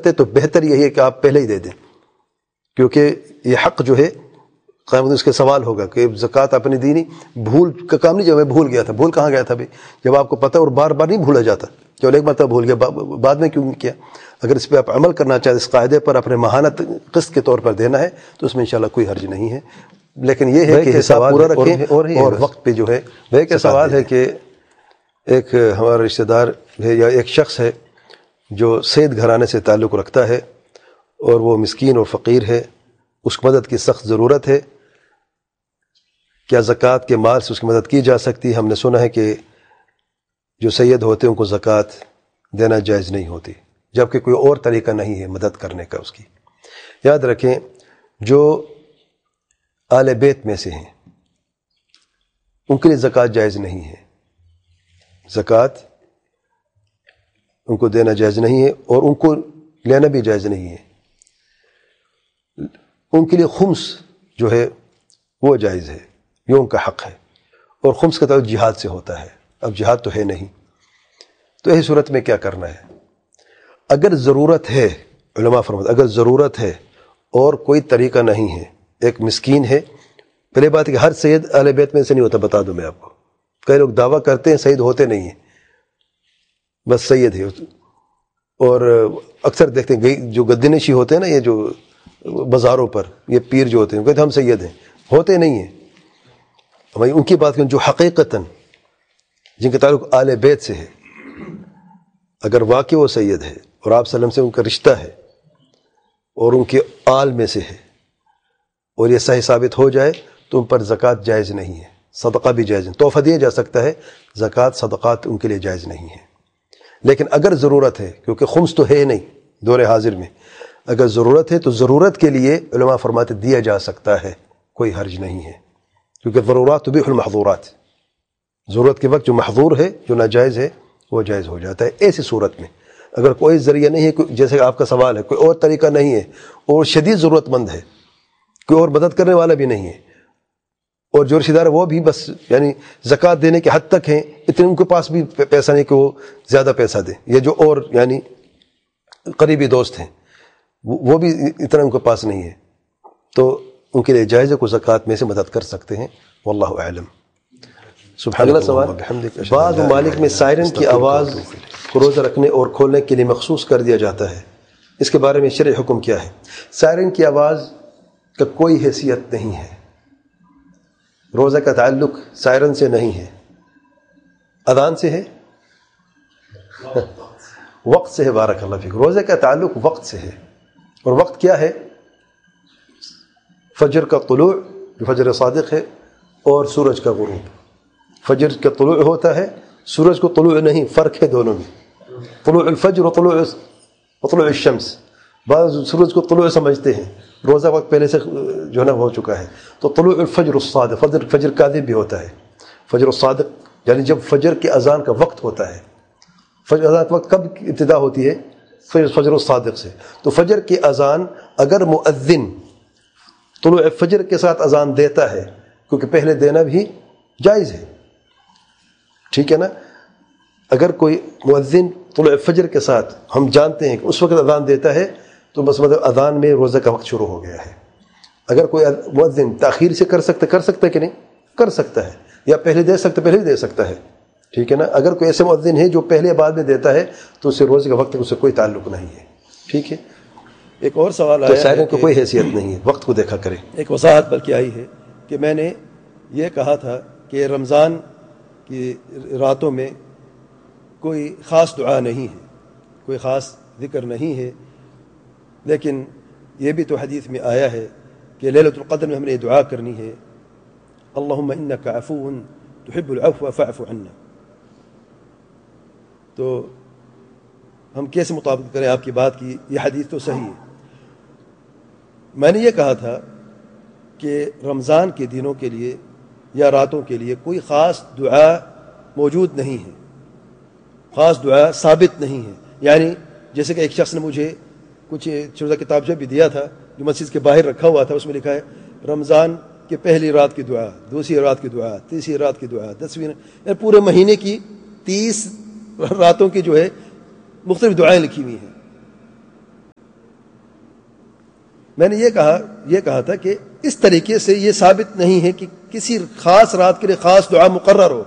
سکتے تو بہتر یہی ہے کہ آپ پہلے ہی دے دیں، کیونکہ یہ حق جو ہے قیامت میں اس کے سوال ہوگا کہ زکوٰۃ آپ نے دی نہیں، بھول کا کام نہیں، جب میں بھول گیا تھا، بھول کہاں گیا تھا بھائی؟ جب آپ کو پتہ اور بار بار نہیں بھولا جاتا، چلو ایک مرتبہ بھول گیا بعد میں کیوں نہیں کیا؟ اگر اس پہ آپ عمل کرنا چاہتے، اس قاعدے پر اپنے ماہانت قسط کے طور پر دینا ہے تو اس میں انشاءاللہ کوئی حرج نہیں ہے، لیکن یہ ہے کہ حساب پورا رکھیں اور وقت پہ جو ہے وہ کہ سوال ہے کہ ایک ہمارا رشتہ دار ہے یا ایک شخص ہے جو سید گھرانے سے تعلق رکھتا ہے اور وہ مسکین اور فقیر ہے، اس کی مدد کی سخت ضرورت ہے، کیا زکوٰۃ کے مال سے اس کی مدد کی جا سکتی ہے؟ ہم نے سنا ہے کہ جو سید ہوتے ہیں ان کو زکوٰۃ دینا جائز نہیں ہوتی، جبکہ کوئی اور طریقہ نہیں ہے مدد کرنے کا اس کی۔ یاد رکھیں جو آل بیت میں سے ہیں ان کے لیے زکوٰۃ جائز نہیں ہے، زکوٰۃ ان کو دینا جائز نہیں ہے اور ان کو لینا بھی جائز نہیں ہے۔ ان کے لیے خمس جو ہے وہ جائز ہے، یہ ان کا حق ہے، اور خمس کا تعلق جہاد سے ہوتا ہے۔ اب جہاد تو ہے نہیں، تو ایسی صورت میں کیا کرنا ہے؟ اگر ضرورت ہے، علماء فرماتے اگر ضرورت ہے اور کوئی طریقہ نہیں ہے، ایک مسکین ہے، پہلے بات ہے کہ ہر سید اہل بیت میں سے نہیں ہوتا، بتا دوں میں آپ کو، کئی لوگ دعویٰ کرتے ہیں سید ہوتے نہیں ہیں، بس سید ہے، اور اکثر دیکھتے ہیں جو گدنشی ہوتے ہیں نا، یہ جو بازاروں پر یہ پیر جو ہوتے ہیں کہتے ہیں ہم سید ہیں، ہوتے نہیں ہیں۔ ہمیں ان کی بات کریں جو حقیقتاً جن کا تعلق آل بیت سے ہے، اگر واقعی وہ سید ہے اور آپ صلی اللہ علیہ وسلم سے ان کا رشتہ ہے اور ان کے آل میں سے ہے اور یہ صحیح ثابت ہو جائے تو ان پر زکوٰۃ جائز نہیں ہے، صدقہ بھی جائز نہیں، تحفہ دیا جا سکتا ہے، زکوٰۃ صدقات ان کے لیے جائز نہیں ہے۔ لیکن اگر ضرورت ہے، کیونکہ خمس تو ہے نہیں دور حاضر میں، اگر ضرورت ہے تو ضرورت کے لیے علماء فرماتے دیا جا سکتا ہے، کوئی حرج نہیں ہے، کیونکہ ضرورات تبیح المحظورات، ضرورت کے وقت جو محظور ہے، جو ناجائز ہے، وہ جائز ہو جاتا ہے۔ ایسی صورت میں اگر کوئی ذریعہ نہیں ہے، جیسے آپ کا سوال ہے، کوئی اور طریقہ نہیں ہے اور شدید ضرورت مند ہے، کوئی اور مدد کرنے والا بھی نہیں ہے، اور جو رشتہ دار وہ بھی بس یعنی زکوٰۃ دینے کے حد تک ہیں، اتنے ان کے پاس بھی پیسہ نہیں کہ وہ زیادہ پیسہ دیں، یہ جو اور یعنی قریبی دوست ہیں وہ بھی اتنا ان کے پاس نہیں ہے، تو ان کے لیے جائز ہے کو زکوٰۃ میں سے مدد کر سکتے ہیں، واللہ اعلم۔ اگلا سوال، بعض ممالک میں سائرن کی آواز کو روزہ رکھنے اور کھولنے کے لیے مخصوص کر دیا جاتا ہے، اس کے بارے میں شرعی حکم کیا ہے؟ سائرن کی آواز کا کوئی حیثیت نہیں ہے، روزہ کا تعلق سائرن سے نہیں ہے، اذان سے ہے، وقت سے ہے، بارک اللہ فیک، روزے کا تعلق وقت سے ہے، اور وقت کیا ہے؟ فجر کا طلوع جو فجر صادق ہے اور سورج کا غروب۔ فجر کا طلوع ہوتا ہے، سورج کو طلوع نہیں، فرق ہے دونوں میں، طلوع الفجر و طلوع الشمس، بعض سورج کو طلوع سمجھتے ہیں، روزہ وقت پہلے سے جو ہے نا ہو چکا ہے، تو طلوع الفجر الصادق، فجر کاذب بھی ہوتا ہے، فجر الصادق یعنی جب فجر کی اذان کا وقت ہوتا ہے۔ فجر اذان کا وقت کب ابتدا ہوتی ہے؟ فجر الصادق سے، تو فجر کی اذان اگر مؤذن طلوع فجر کے ساتھ اذان دیتا ہے، کیونکہ پہلے دینا بھی جائز ہے، ٹھیک ہے نا، اگر کوئی مؤذن طلوع فجر کے ساتھ ہم جانتے ہیں کہ اس وقت اذان دیتا ہے تو بس مطلب اذان میں روزہ کا وقت شروع ہو گیا ہے۔ اگر کوئی مؤذن تاخیر سے کر سکتا ہے کہ نہیں کر سکتا ہے، یا پہلے دے سکتا پہلے بھی دے سکتا ہے، ٹھیک ہے نا۔ اگر کوئی ایسے مؤذن ہے جو پہلے بعد میں دیتا ہے تو اسے روزے کا وقت اس سے کوئی تعلق نہیں ہے، ٹھیک ہے۔ ایک اور سوال تو آیا سائرن ہے کو کوئی حیثیت نہیں ہے، وقت کو دیکھا کرے۔ ایک وضاحت بلکہ آئی ہے کہ میں نے یہ کہا تھا کہ رمضان کی راتوں میں کوئی خاص دعا نہیں ہے، کوئی خاص ذکر نہیں ہے، لیکن یہ بھی تو حدیث میں آیا ہے کہ لیلۃ القدر میں ہم نے دعا کرنی ہے، اللہم انک عفو تحب العفو فاعف عنا۔ تو ہم کیسے مطابقت کریں آپ کی بات کی؟ یہ حدیث تو صحیح ہے۔ میں نے یہ کہا تھا کہ رمضان کے دنوں کے لیے یا راتوں کے لیے کوئی خاص دعا موجود نہیں ہے، خاص دعا ثابت نہیں ہے۔ یعنی جیسے کہ ایک شخص نے مجھے کچھ چھوٹا کتابچہ بھی دیا تھا جو مسجد کے باہر رکھا ہوا تھا، اس میں لکھا ہے رمضان کے پہلی رات کی دعا، دوسری رات کی دعا، تیسری رات کی دعا، 10ویں، یعنی پورے مہینے کی 30 راتوں کی جو ہے مختلف دعائیں لکھی ہوئی ہیں۔ میں نے یہ کہا تھا کہ اس طریقے سے یہ ثابت نہیں ہے کہ کسی خاص رات کے لیے خاص دعا مقرر ہو،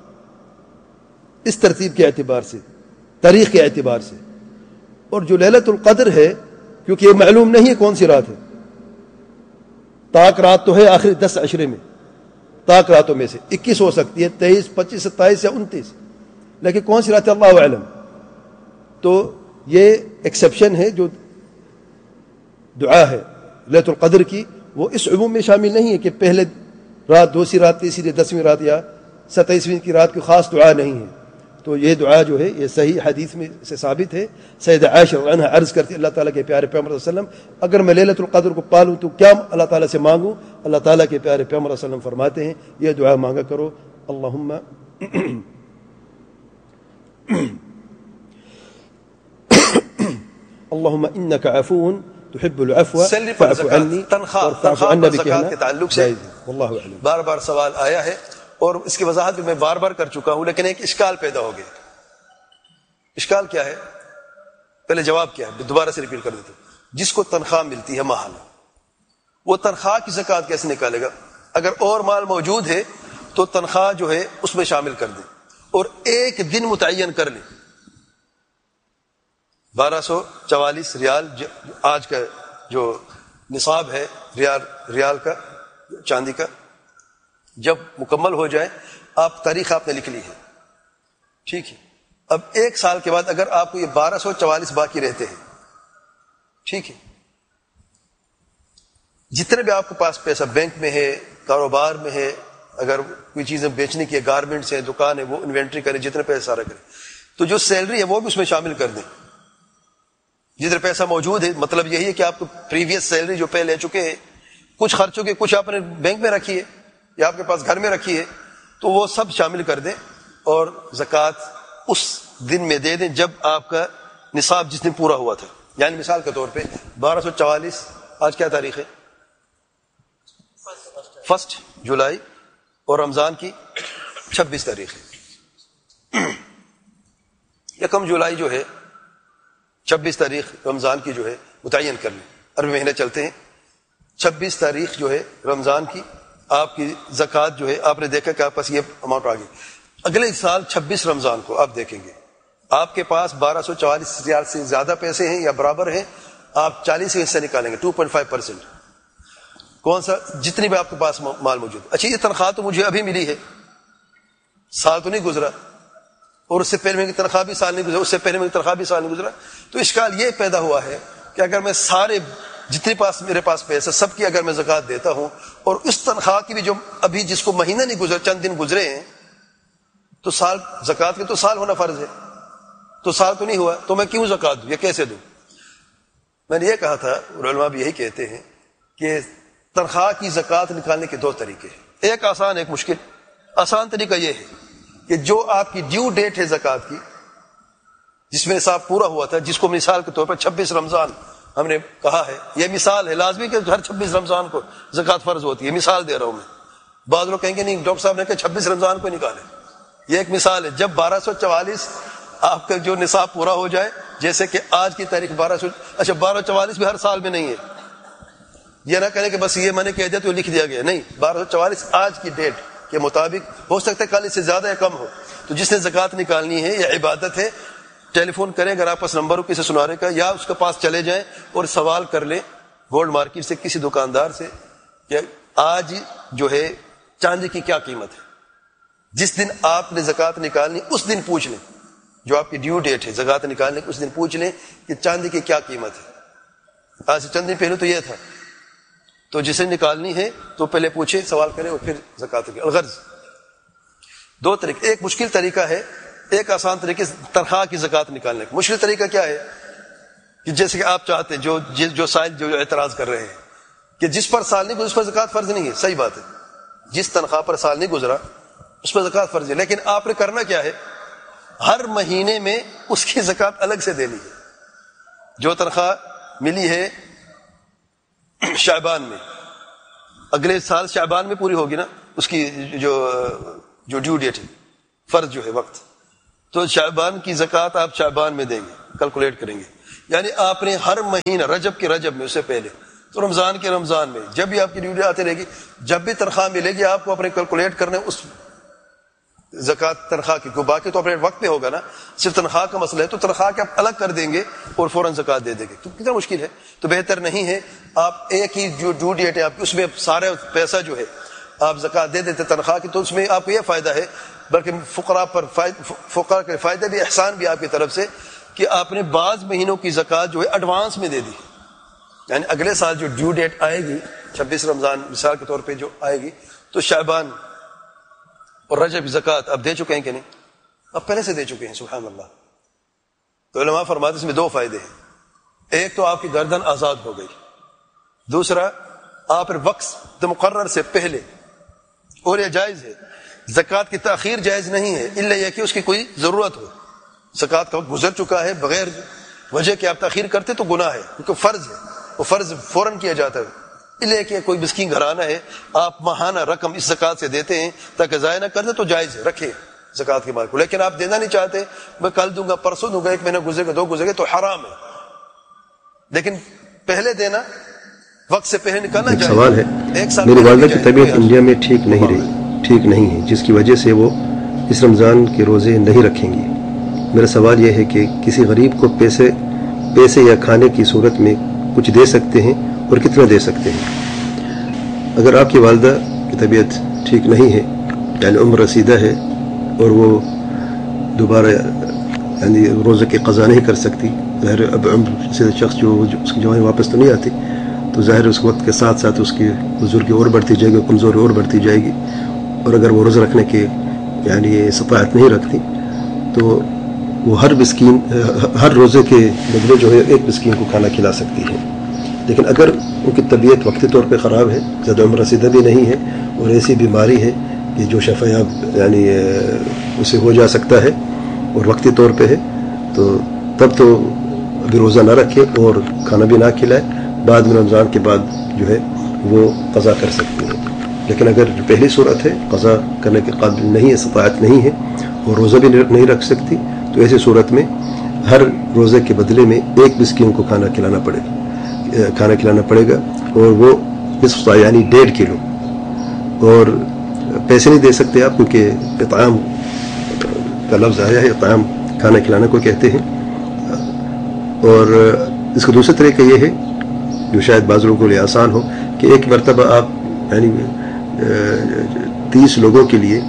اس ترتیب کے اعتبار سے، تاریخ کے اعتبار سے. اور جو لیلۃ القدر ہے، کیونکہ یہ معلوم نہیں ہے کون سی رات ہے، طاق رات تو ہے آخری 10 عشرے میں، طاق راتوں میں سے 21 ہو سکتی ہے، 23، 25، 27 یا 29، لیکن کون سی رات ہے اللہ اعلم. تو یہ ایکسیپشن ہے، جو دعا ہے لیلۃ القدر کی، وہ اس عموم میں شامل نہیں ہے کہ پہلے رات، دوسری رات، تیسری، 10ویں رات یا 27ویں کی رات کی خاص دعا نہیں ہے. تو یہ دعا جو ہے یہ صحیح حدیث میں سے ثابت ہے. سیدہ عائشہ رضی اللہ عنہا عرض کرتی اللہ تعالیٰ کے پیارے پیغمبر صلی اللہ علیہ وسلم اگر میں لیلۃ القدر کو پالوں تو کیا اللہ تعالیٰ سے مانگوں؟ اللہ تعالیٰ کے پیارے پیغمبر صلی اللہ علیہ وسلم فرماتے ہیں یہ دعا مانگا کرو، اللہم اللہم انک عفو تحب العفو فاعف عنی وارفع عنا زکوٰۃ کے تعلق سے واللہ اعلم. بار بار سوال آیا ہے اور اس کی وضاحت بھی میں بار بار کر چکا ہوں، لیکن ایک اشکال پیدا ہو گیا. اشکال کیا ہے؟ پہلے جواب کیا ہے، دوبارہ سے ریپیٹ کر دیتا ہوں. جس کو تنخواہ ملتی ہے ماہانہ، وہ تنخواہ کی زکوٰۃ کیسے نکالے گا؟ اگر اور مال موجود ہے تو تنخواہ جو ہے اس میں شامل کر دے اور ایک دن متعین کر لے. 1244 ریال آج کا جو نصاب ہے ریال کا، چاندی کا، جب مکمل ہو جائے، آپ تاریخ آپ نے لکھ لی ہے، ٹھیک ہے. اب 1 سال کے بعد اگر آپ کو یہ 1244 باقی رہتے ہیں، ٹھیک ہے، جتنے بھی آپ کے پاس پیسہ بینک میں ہے، کاروبار میں ہے، اگر کوئی چیزیں بیچنے کی ہے، گارمنٹس ہے، دکان ہے، وہ انوینٹری کرے، جتنے پیسہ سارا کرے، تو جو سیلری ہے وہ بھی اس میں شامل کر دیں. جتنے پیسہ موجود ہے، مطلب یہی ہے کہ آپ کو پریویس سیلری جو پہ لے چکے ہیں، کچھ خرچوں کے کچھ آپ نے بینک میں رکھی ہے یا آپ کے پاس گھر میں رکھی ہے، تو وہ سب شامل کر دیں اور زکوٰۃ اس دن میں دے دیں جب آپ کا نصاب جس دن پورا ہوا تھا. یعنی مثال کے طور پہ 1244 آج کیا تاریخ ہے؟ 1 جولائی، اور رمضان کی 26 تاریخ ہے. 1 جولائی جو ہے 26 تاریخ رمضان کی جو ہے متعین کر لیں. عربی مہینے چلتے ہیں. 26 تاریخ جو ہے رمضان کی آپ کی زکوٰۃ جو ہے آپ نے دیکھا کہ آپ پاس یہ اماؤنٹ آ گئی. اگلے سال 26 رمضان کو آپ دیکھیں گے آپ کے پاس 1244 ریال سے زیادہ پیسے ہیں یا برابر ہیں، آپ 40 کا حصہ نکالیں گے، 2.5%. کون سا؟ جتنی بھی آپ کے پاس مال موجود. اچھا، یہ تنخواہ تو مجھے ابھی ملی ہے، سال تو نہیں گزرا، اور اس سے پہلے میری تنخواہ بھی سال نہیں گزرا، اس سے پہلے میری تنخواہ بھی سال نہیں گزرا. تو اشکال یہ پیدا ہوا ہے کہ اگر میں سارے جتنے میرے پاس پیسہ سب کی اگر میں زکوٰۃ دیتا ہوں، اور اس تنخواہ کی بھی جو ابھی جس کو مہینہ نہیں گزرا، چند دن گزرے ہیں، تو سال زکوٰۃ کے تو سال ہونا فرض ہے، تو سال تو نہیں ہوا، تو میں کیوں زکوٰۃ دوں یا کیسے دوں؟ میں نے یہ کہا تھا، علماء بھی یہی کہتے ہیں کہ تنخواہ کی زکوٰۃ نکالنے کے 2 طریقے ہیں، ایک آسان ایک مشکل. آسان طریقہ یہ ہے کہ جو آپ کی ڈیو ڈیٹ ہے زکوٰۃ کی، جس میں نصاب پورا ہوا تھا، جس کو مثال کے طور پر 26 رمضان ہم نے کہا ہے، یہ مثال ہے، لازمی کہ ہر 26 رمضان کو زکوٰۃ فرض ہوتی ہے، مثال دے رہا ہوں میں. بعض لوگ کہیں گے نہیں ڈاکٹر صاحب نے کہا 26 رمضان کو نکالے. یہ ایک مثال ہے. جب 1244 آپ کا جو نصاب پورا ہو جائے، جیسے کہ آج کی تاریخ 1244 بھی ہر سال میں نہیں ہے، یہ نہ کریں کہ بس یہ میں نے کہہ دیا تو لکھ دیا گیا، نہیں، 1244 آج کی ڈیٹ کے مطابق، ہو سکتا ہے کل اس سے زیادہ یا کم ہو. تو جس نے زکوٰۃ نکالنی ہے، یہ عبادت ہے، ٹیلی فون کریں اگر آپ پاس نمبر ہو کسی سنارے کا، یا اس کے پاس چلے جائیں اور سوال کر لیں گولڈ مارکیٹ سے، کسی دکاندار سے، کہ آج جو ہے چاندی کی کیا قیمت ہے. جس دن آپ نے زکوٰۃ نکالنی اس دن پوچھ لیں، جو آپ کی ڈیو ڈیٹ ہے زکوٰۃ نکالنے کی، اس دن پوچھ لیں کہ چاندی کی کیا قیمت ہے. آج سے چند دن پہلے تو یہ تھا، تو جسے نکالنی ہے تو پہلے پوچھے، سوال کرے اور پھر زکوٰۃ کی. الغرض 2 طریقے، ایک مشکل طریقہ ہے، ایک آسان طریقے تنخواہ کی زکوٰۃ نکالنے کا. مشکل طریقہ کیا ہے کہ جیسے کہ آپ چاہتے ہیں، جو سائل جو اعتراض کر رہے ہیں کہ جس پر سال نہیں گزرا اس پر زکوٰۃ فرض نہیں ہے. صحیح بات ہے، جس تنخواہ پر سال نہیں گزرا اس پر زکوٰۃ فرض ہے، لیکن آپ نے کرنا کیا ہے، ہر مہینے میں اس کی زکوٰۃ الگ سے دینی ہے. جو تنخواہ ملی ہے شعبان میں، اگلے سال شعبان میں پوری ہوگی نا اس کی جو ڈیو ڈیٹ ہے، فرض جو ہے وقت، تو شعبان کی زکوٰۃ آپ شعبان میں دیں گے، کیلکولیٹ کریں گے. یعنی آپ نے ہر مہینہ رجب کے رجب میں، اس سے پہلے تو رمضان کے رمضان میں جب بھی آپ کی ڈیوٹی آتی رہے گی، جب بھی تنخواہ ملے گی آپ کو اپنے کیلکولیٹ کرنے اس زکوٰۃ تنخواہ کی کو، باقی تو اپنے وقت پہ ہوگا نا، صرف تنخواہ کا مسئلہ ہے تو تنخواہ کے آپ الگ کر دیں گے اور فوراً زکوٰۃ دے دیں گے، تو کتنا مشکل ہے. تو بہتر نہیں ہے آپ ایک ہی جو ڈیو ڈیٹ ہے آپ کی اس میں سارا پیسہ جو ہے آپ زکوٰۃ دے دیتے تنخواہ کی، تو اس میں آپ کو یہ فائدہ ہے، بلکہ فقراء کے فائدہ بھی، احسان بھی آپ کی طرف سے کہ آپ نے بعض مہینوں کی زکوٰۃ جو ہے ایڈوانس میں دے دی. یعنی اگلے سال جو ڈیو ڈیٹ آئے گی 26 رمضان مثال کے طور پہ جو آئے گی، تو شعبان اور رجب زکوٰۃ اب دے چکے ہیں کہ نہیں؟ اب پہلے سے دے چکے ہیں، سبحان اللہ. تو علماء فرماتے ہیں اس میں دو فائدے ہیں، ایک تو آپ کی گردن آزاد ہو گئی، دوسرا آپ وقت مقرر سے پہلے، اور یہ جائز ہے، زکوٰۃ کی تاخیر جائز نہیں ہے الا یہ کہ اس کی کوئی ضرورت ہو. زکوٰۃ کا وقت گزر چکا ہے، بغیر وجہ کہ آپ تاخیر کرتے تو گناہ ہے، کیونکہ فرض ہے، وہ فرض فوراً کیا جاتا ہے. الا کہ کوئی مسکین گھرانہ ہے، آپ ماہانہ رقم اس زکوٰۃ سے دیتے ہیں تاکہ ضائع نہ کر دیں، تو جائز ہے، رکھے زکوٰۃ کے مال کو. لیکن آپ دینا نہیں چاہتے، میں کل دوں گا، پرسوں دوں گا، ایک مہینہ گزرے گا، دو گزرے گا، تو حرام ہے. لیکن پہلے دینا، وقت سے پہلے نکالنا جائز. سوال ہے، میری والدہ کی طبیعت انڈیا میں ٹھیک نہیں ہے، جس کی وجہ سے وہ اس رمضان کے روزے نہیں رکھیں گی. میرا سوال یہ ہے کہ کسی غریب کو پیسے یا کھانے کی صورت میں کچھ دے سکتے ہیں اور کتنا دے سکتے ہیں؟ اگر آپ کی والدہ کی طبیعت ٹھیک نہیں ہے، یعنی عمر رسیدہ ہے، اور وہ دوبارہ یعنی روزے کی قضا نہیں کر سکتی، ظاہر اب عمر رسیدہ شخص جو اس کی جوانی واپس تو نہیں آتی، تو ظاہر اس وقت کے ساتھ ساتھ اس کی بزرگی اور بڑھتی جائے گی، کمزوری اور بڑھتی جائے گی. اور اگر وہ روزہ رکھنے کی یعنی استطاعت نہیں رکھتی تو وہ ہر روزے کے بدلے جو ہے ایک مسکین کو کھانا کھلا سکتی ہے. لیکن اگر ان کی طبیعت وقتی طور پہ خراب ہے، زیادہ عمر رسیدہ بھی نہیں ہے، اور ایسی بیماری ہے کہ جو شفا یاب یعنی اسے ہو جا سکتا ہے اور وقتی طور پہ ہے، تو تب تو ابھی روزہ نہ رکھے اور کھانا بھی نہ کھلائے، بعد میں رمضان کے بعد جو ہے وہ قضا کر سکتی ہے. لیکن اگر جو پہلی صورت ہے قضا کرنے کے قابل نہیں ہے، استطاعت نہیں ہے، اور روزہ بھی نہیں رکھ سکتی، تو ایسی صورت میں ہر روزے کے بدلے میں ایک مسکین کو کھانا کھلانا پڑے گا، اور وہ نصف سا یعنی 1.5 کلو. اور پیسے نہیں دے سکتے آپ، کیونکہ اطعام کا لفظ آیا ہے، اطعام کھانا کھلانا کو کہتے ہیں. اور اس کا دوسرا طریقہ یہ ہے جو شاید بعض لوگوں کے لیے آسان ہو، کہ ایک مرتبہ آپ یعنی 30 لوگوں کے لیے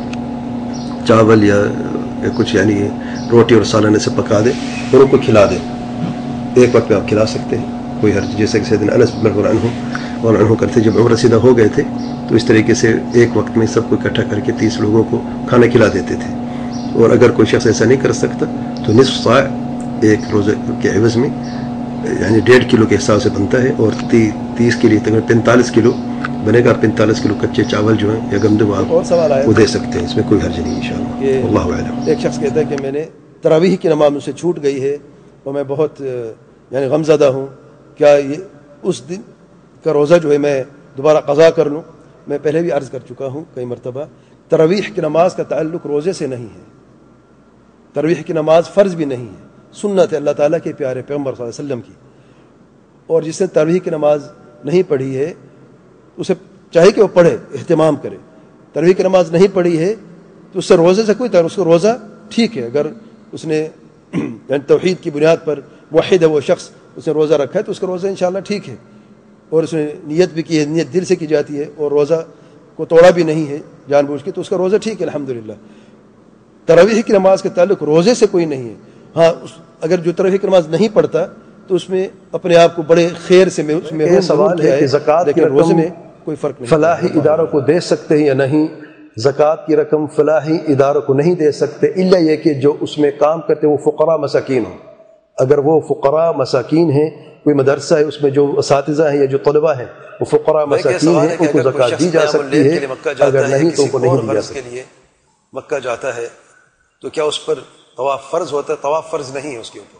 چاول یا کچھ یعنی روٹی اور سالن سے پکا دیں اور ان کو کھلا دیں. ایک وقت میں آپ کھلا سکتے ہیں، کوئی حرج. جیسے کہ سیدنا انس بن مالک عنہ کرتے، جب عمر رسیدہ ہو گئے تھے تو اس طریقے سے ایک وقت میں سب کو اکٹھا کر کے 30 لوگوں کو کھانا کھلا دیتے تھے. اور اگر کوئی شخص ایسا نہیں کر سکتا تو نصف صاع ایک روزے کے عوض میں یعنی 1.5 کلو کے حساب سے بنتا ہے، اور 30 کے لیے تقریباً 45 کلو بنے گا. 45 کلو کچے چاول جو ہیں یا گندم آپ وہ دے سکتے ہیں، اس میں کوئی حرج نہیں انشاءاللہ. اللہ اعلم. ایک شخص کہتا ہے کہ میں نے تراویح کی نماز مجھ سے چھوٹ گئی ہے اور میں بہت یعنی غمزدہ ہوں، کیا یہ اس دن کا روزہ جو ہے میں دوبارہ قضا کر لوں؟ میں پہلے بھی عرض کر چکا ہوں کئی مرتبہ، تراویح کی نماز کا تعلق روزے سے نہیں ہے. تراویح کی نماز فرض بھی نہیں ہے، سنت ہے اللہ تعالیٰ کے پیارے پیغمبر صلی اللہ علیہ وسلم کی. اور جس نے تراویح کی نماز نہیں پڑھی ہے اسے چاہیے کہ وہ پڑھے، اہتمام کرے. تراویح کی نماز نہیں پڑھی ہے تو اس سے روزے سے کوئی تعلق، اس کو روزہ ٹھیک ہے. اگر اس نے یعنی توحید کی بنیاد پر موحد ہے وہ شخص، اس نے روزہ رکھا ہے تو اس کا روزہ انشاءاللہ ٹھیک ہے، اور اس نے نیت بھی کی ہے، نیت دل سے کی جاتی ہے، اور روزہ کو توڑا بھی نہیں ہے جان بوجھ کے، تو اس کا روزہ ٹھیک ہے الحمدللہ. تراویح کی نماز کا تعلق روزے سے کوئی نہیں ہے. ہاں اگر جو تراویح کی نماز نہیں پڑھتا تو اس میں اپنے آپ کو بڑے خیر سے یہ سوال ہے کہ زکوٰۃ کی روزے رقم میں کوئی فرق نہیں. فلاحی اداروں کو دے سکتے ہیں یا نہیں؟ زکوٰۃ کی رقم فلاحی اداروں کو نہیں دے سکتے الا یہ کہ جو اس میں کام کرتے وہ فقراء مساکین ہوں. اگر وہ فقراء مساکین ہیں، کوئی مدرسہ ہے اس میں جو اساتذہ ہیں یا جو طلباء ہیں وہ فقراء مساکین ہیں، ان کو زکوٰۃ دی جا سکتی ہے. اگر نہیں تو ان کو نہیں دی جا سکتی. کے لیے مکہ جاتا ہے تو کیا اس پر طواف فرض ہوتا ہے؟ طواف فرض نہیں ہے اس کے اوپر.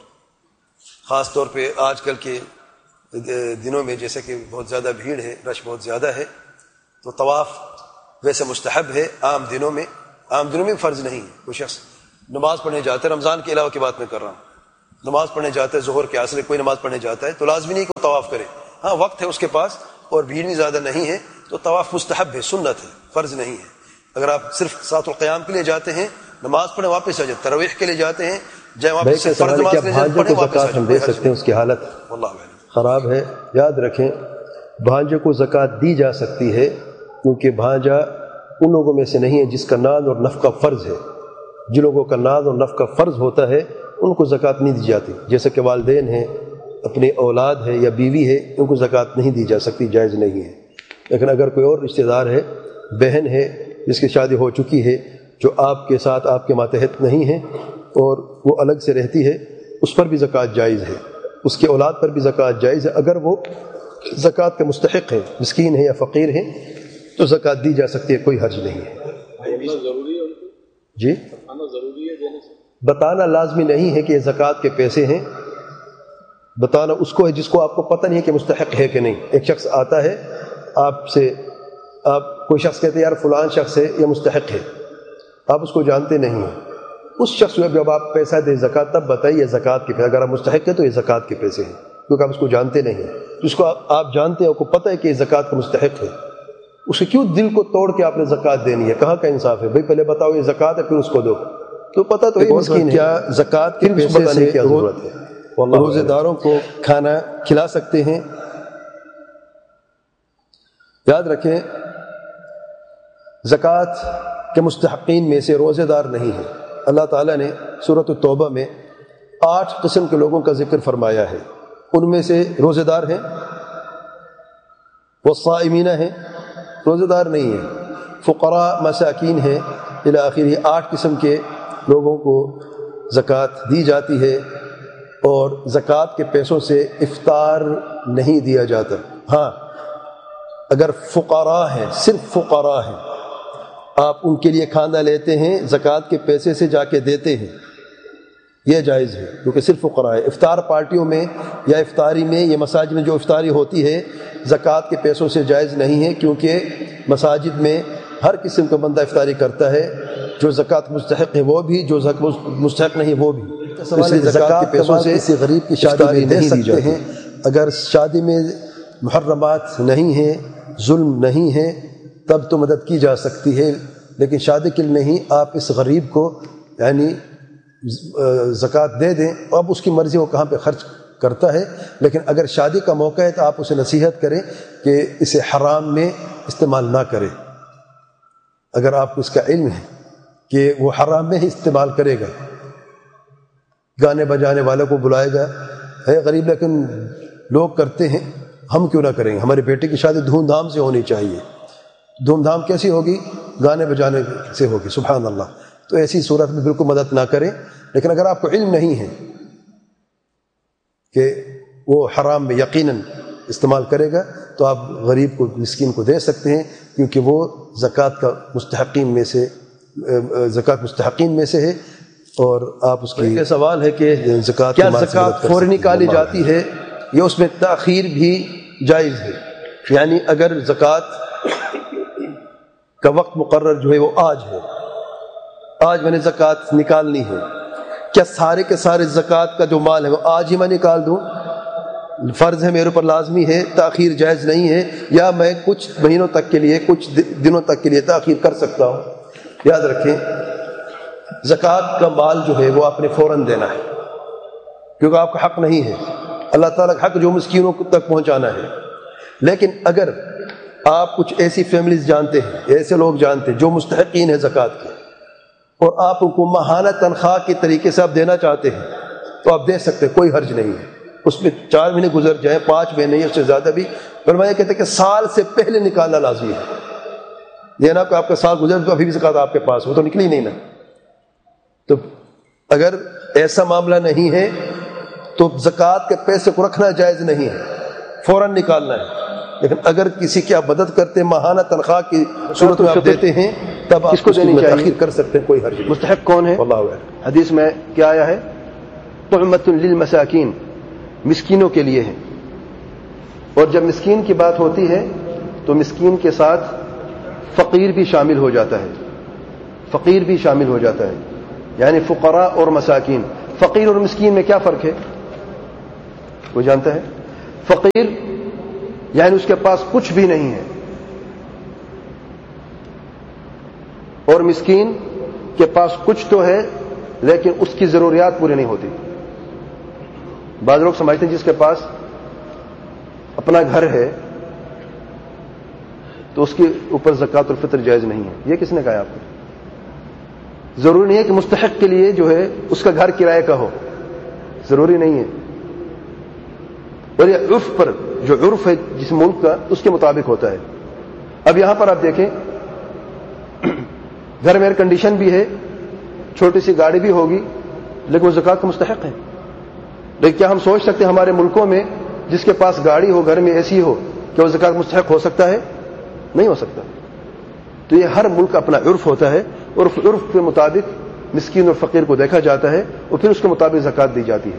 خاص طور پہ آج کل کے دنوں میں جیسے کہ بہت زیادہ بھیڑ ہے، رش بہت زیادہ ہے، تو طواف ویسے مستحب ہے عام دنوں میں فرض نہیں ہے. کوئی شخص نماز پڑھنے جاتا ہے، رمضان کے علاوہ کی بات میں کر رہا ہوں، نماز پڑھنے جاتا ہے، ظہر کے عصر کوئی نماز پڑھنے جاتا ہے تو لازمی نہیں کہ طواف کرے. ہاں وقت ہے اس کے پاس اور بھیڑ بھی زیادہ نہیں ہے تو طواف مستحب ہے، سنت ہے، فرض نہیں ہے. اگر آپ صرف ساعت القیام کے لیے جاتے ہیں نماز پڑھیں واپس آ جائیں، تراویح کے لیے جاتے ہیں جائیں واپس سے فرض نماز کے لیے پڑھیں واپس آ جائیں. ہم دے سکتے ہیں، اس کی حالت واللہ خراب ہے. یاد رکھیں بھانجے کو زکوٰۃ دی جا سکتی ہے کیونکہ بھانجا ان لوگوں میں سے نہیں ہے جس کا نان اور نفقہ فرض ہے. جن لوگوں کا نان اور نفقہ فرض ہوتا ہے ان کو زکوٰۃ نہیں دی جاتی، جیسے کہ والدین ہیں، اپنی اولاد ہے یا بیوی ہے، ان کو زکوٰۃ نہیں دی جا سکتی، جائز نہیں ہے. لیکن اگر کوئی اور رشتہ دار ہے، بہن ہے جس کی شادی ہو چکی ہے، جو آپ کے ساتھ آپ کے ماتحت نہیں ہے اور وہ الگ سے رہتی ہے، اس پر بھی زکوٰۃ جائز ہے، اس کے اولاد پر بھی زکوٰۃ جائز ہے. اگر وہ زکوٰۃ کے مستحق ہے، مسکین ہے یا فقیر ہے، تو زکوٰۃ دی جا سکتی ہے، کوئی حرج نہیں ہے. جی بتانا لازمی نہیں ہے کہ یہ زکوٰۃ کے پیسے ہیں، بتانا اس کو ہے جس کو آپ کو پتہ نہیں ہے کہ مستحق ہے کہ نہیں. ایک شخص آتا ہے آپ سے، آپ کوئی شخص کہتے ہیں یار فلان شخص ہے یہ مستحق ہے، آپ اس کو جانتے نہیں ہیں. اس شخص کو جب آپ پیسہ دیں زکوٰۃ تب بتائیے زکوٰۃ کے پیسے، اگر آپ مستحق ہے تو یہ زکوٰۃ کے پیسے ہیں، کیونکہ آپ اس کو جانتے نہیں ہیں. جس کو آپ جانتے ہیں آپ کو پتہ ہے کہ یہ زکوٰۃ کا مستحق ہے، اسے کیوں دل کو توڑ کے آپ نے زکوٰۃ دینی ہے؟ کہاں کا انصاف ہے بھائی؟ پہلے بتاؤ یہ زکوٰۃ ہے پھر اس کو دو، تو پتہ تو یہ مسکین ہے. کیا زکوٰۃ کے پیسے سے کیا ضرورت ہے؟ روزے داروں کو کھانا کھلا سکتے ہیں. یاد رکھیں زکوٰۃ کے مستحقین میں سے روزے دار نہیں ہیں. اللہ تعالیٰ نے سورۃ التوبہ میں 8 قسم کے لوگوں کا ذکر فرمایا ہے. ان میں سے روزے دار ہیں، والصائمین ہیں، روزے دار نہیں ہیں، فقراء مساکین ہیں، الی آخر. 8 قسم کے لوگوں کو زکوٰۃ دی جاتی ہے اور زکوٰۃ کے پیسوں سے افطار نہیں دیا جاتا. ہاں اگر فقراء ہیں، صرف فقراء ہیں، آپ ان کے لیے کھانا لیتے ہیں زکوٰۃ کے پیسے سے جا کے دیتے ہیں، یہ جائز ہے کیونکہ صرف فقراء ہے. افطار پارٹیوں میں یا افطاری میں، یہ مساجد میں جو افطاری ہوتی ہے زکوٰۃ کے پیسوں سے جائز نہیں ہے، کیونکہ مساجد میں ہر قسم کا بندہ افطاری کرتا ہے، جو زکوٰۃ مستحق ہے وہ بھی، جو مستحق نہیں وہ بھی. اس لیے زکوٰۃ کے پیسوں سے کسی غریب کی شادی میں نہیں دی جاتی ہیں. اگر شادی میں محرمات نہیں ہیں، ظلم نہیں ہے، تب تو مدد کی جا سکتی ہے، لیکن شادی کے لیے نہیں. آپ اس غریب کو یعنی زکوٰۃ دے دیں، اب اس کی مرضی وہ کہاں پہ خرچ کرتا ہے، لیکن اگر شادی کا موقع ہے تو آپ اسے نصیحت کریں کہ اسے حرام میں استعمال نہ کرے. اگر آپ کو اس کا علم ہے کہ وہ حرام میں ہی استعمال کرے گا، گانے بجانے والوں کو بلائے گا، ہے غریب لیکن لوگ کرتے ہیں، ہم کیوں نہ کریں گے؟ ہمارے بیٹے کی شادی دھوم دھام سے ہونی چاہیے. دھوم دھام کیسی ہوگی؟ گانے بجانے سے ہوگی. سبحان اللہ. تو ایسی صورت میں بالکل مدد نہ کریں. لیکن اگر آپ کو علم نہیں ہے کہ وہ حرام میں یقیناً استعمال کرے گا تو آپ غریب کو، مسکین کو دے سکتے ہیں، کیونکہ وہ زکوٰۃ کا مستحقین میں سے، زکوٰۃ مستحقین میں سے ہے. اور آپ اس کی یہ سوال ہے کہ زکوٰۃ کیا زکوٰۃ فوری نکالی جاتی ہے یا اس میں تاخیر بھی جائز ہے؟ یعنی اگر زکوٰۃ کا وقت مقرر جو ہے وہ آج ہے، آج میں نے زکوٰۃ نکالنی ہے، کیا سارے کے سارے زکوٰۃ کا جو مال ہے وہ آج ہی میں نکال دوں؟ فرض ہے میرے اوپر، لازمی ہے، تاخیر جائز نہیں ہے، یا میں کچھ مہینوں تک کے لیے، کچھ دنوں تک کے لیے تاخیر کر سکتا ہوں؟ یاد رکھیں زکوٰۃ کا مال جو ہے وہ آپ نے فوراً دینا ہے، کیونکہ آپ کا حق نہیں ہے. اللہ تعالیٰ کا حق جو مسکینوں تک پہنچانا ہے. لیکن اگر آپ کچھ ایسی فیملیز جانتے ہیں، ایسے لوگ جانتے ہیں جو مستحقین ہیں زکوٰۃ کے، اور آپ ان کو ماہانہ تنخواہ کے طریقے سے آپ دینا چاہتے ہیں تو آپ دے سکتے ہیں، کوئی حرج نہیں ہے. اس میں 4 مہینے گزر جائیں، 5 مہینے یا اس سے زیادہ بھی، فرمایا کہتے ہیں کہ سال سے پہلے نکالنا لازمی ہے. دینا کہ آپ کا سال گزر تو ابھی بھی زکوٰۃ آپ کے پاس وہ تو نکلی نہیں نا. تو اگر ایسا معاملہ نہیں ہے تو زکوٰۃ کے پیسے کو رکھنا جائز نہیں ہے، فوراً نکالنا ہے. لیکن اگر کسی کی آپ مدد کرتے ہیں، ماہانہ تنخواہ کی صورت میں آپ دیتے ہیں، تب آپ کس کو دینی چاہیے؟ تاخیر کر سکتے ہیں، کوئی حرج نہیں. مستحق کون ہے؟ واللہ اعلم. حدیث میں کیا آیا ہے؟ طعمۃ للمساکین، مسکینوں کے لیے ہے. اور جب مسکین کی بات ہوتی ہے تو مسکین کے ساتھ فقیر بھی شامل ہو جاتا ہے، فقیر بھی شامل ہو جاتا ہے، یعنی فقراء اور مساکین. فقیر اور مسکین میں کیا فرق ہے؟ کوئی جانتا ہے؟ فقیر یعنی اس کے پاس کچھ بھی نہیں ہے، اور مسکین کے پاس کچھ تو ہے لیکن اس کی ضروریات پوری نہیں ہوتی. بعض لوگ سمجھتے ہیں جس کے پاس اپنا گھر ہے تو اس کے اوپر زکوٰۃ الفطر جائز نہیں ہے. یہ کس نے کہا آپ کو؟ ضروری نہیں ہے کہ مستحق کے لیے جو ہے اس کا گھر کرائے کا ہو، ضروری نہیں ہے. اور یہ عرف پر، جو عرف ہے جس ملک کا اس کے مطابق ہوتا ہے. اب یہاں پر آپ دیکھیں گھر میں ایئر کنڈیشن بھی ہے، چھوٹی سی گاڑی بھی ہوگی، لیکن وہ زکوٰۃ کا مستحق ہے. لیکن کیا ہم سوچ سکتے ہیں ہمارے ملکوں میں جس کے پاس گاڑی ہو، گھر میں اے سی ہو، کیا وہ زکوٰۃ مستحق ہو سکتا ہے؟ نہیں ہو سکتا. تو یہ ہر ملک کا اپنا عرف ہوتا ہے، اور عرف کے مطابق مسکین اور فقیر کو دیکھا جاتا ہے اور پھر اس کے مطابق زکوٰۃ دی جاتی ہے.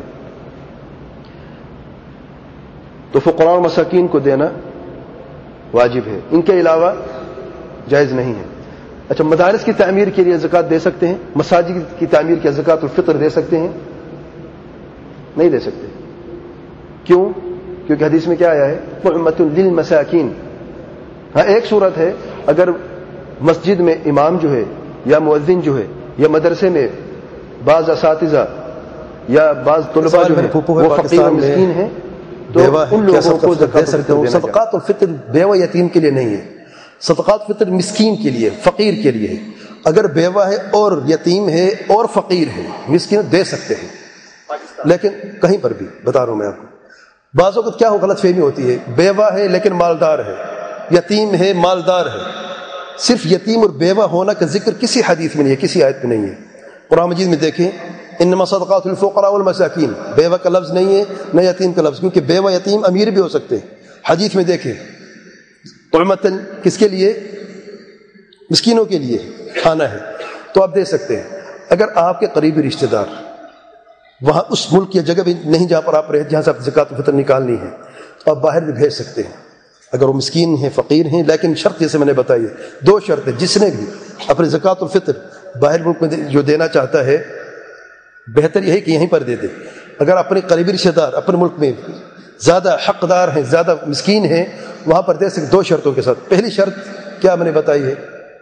تو فقراء اور مساکین کو دینا واجب ہے، ان کے علاوہ جائز نہیں ہے. اچھا، مدارس کی تعمیر کے لیے زکوٰۃ دے سکتے ہیں؟ مساجد کی تعمیر کے زکوٰۃ الفطر دے سکتے ہیں؟ نہیں دے سکتے. کیوں؟ کیونکہ حدیث میں کیا آیا ہے؟ طعمۃ للمساکین. ہاں، ایک صورت ہے اگر مسجد میں امام جو ہے یا مؤذن جو ہے یا مدرسے میں بعض اساتذہ یا بعض طلباء جو ہیں وہ فقیر و مسکین ہیں تو ان لوگوں کو زکوٰۃ الفطر. صدقات الفطر بیوہ یتیم کے لیے نہیں ہے، صدقات الفطر مسکین کے لیے، فقیر کے لیے ہے. اگر بیوہ ہے اور یتیم ہے اور فقیر ہے، مسکین دے سکتے ہیں. لیکن کہیں پر بھی بتا رہا ہوں میں آپ کو، بعض اوقات کیا ہو غلط فہمی ہوتی ہے، بیوہ ہے لیکن مالدار ہے، یتیم ہے مالدار ہے. صرف یتیم اور بیوہ ہونا کا ذکر کسی حدیث میں نہیں ہے، کسی آیت میں نہیں ہے. قرآن مجید میں دیکھیں انما صدقات الفقراء والمساکین، بیوہ کا لفظ نہیں ہے نہ یتیم کا لفظ، کیونکہ بیوہ یتیم امیر بھی ہو سکتے ہیں. حدیث میں دیکھیں طعمتن کس کے لیے؟ مسکینوں کے لیے کھانا ہے، تو آپ دے سکتے ہیں. اگر آپ کے قریبی رشتہ دار وہاں اس ملک یا جگہ بھی نہیں جہاں پر آپ رہے، جہاں سے آپ زکوٰۃ الفطر نکالنی ہے، تو آپ باہر بھی بھیج سکتے ہیں اگر وہ مسکین ہیں فقیر ہیں. لیکن شرط جیسے میں نے بتائی ہے، دو شرط ہے. جس نے بھی اپنے زکوٰۃ الفطر باہر ملک میں جو دینا چاہتا ہے، بہتر یہ ہے کہ یہیں پر دے دے. اگر اپنے قریبی رشتہ دار اپنے ملک میں زیادہ حقدار ہیں، زیادہ مسکین ہیں، وہاں پر دے سکتے. دو شرطوں کے ساتھ. پہلی شرط کیا میں نے بتائی ہے؟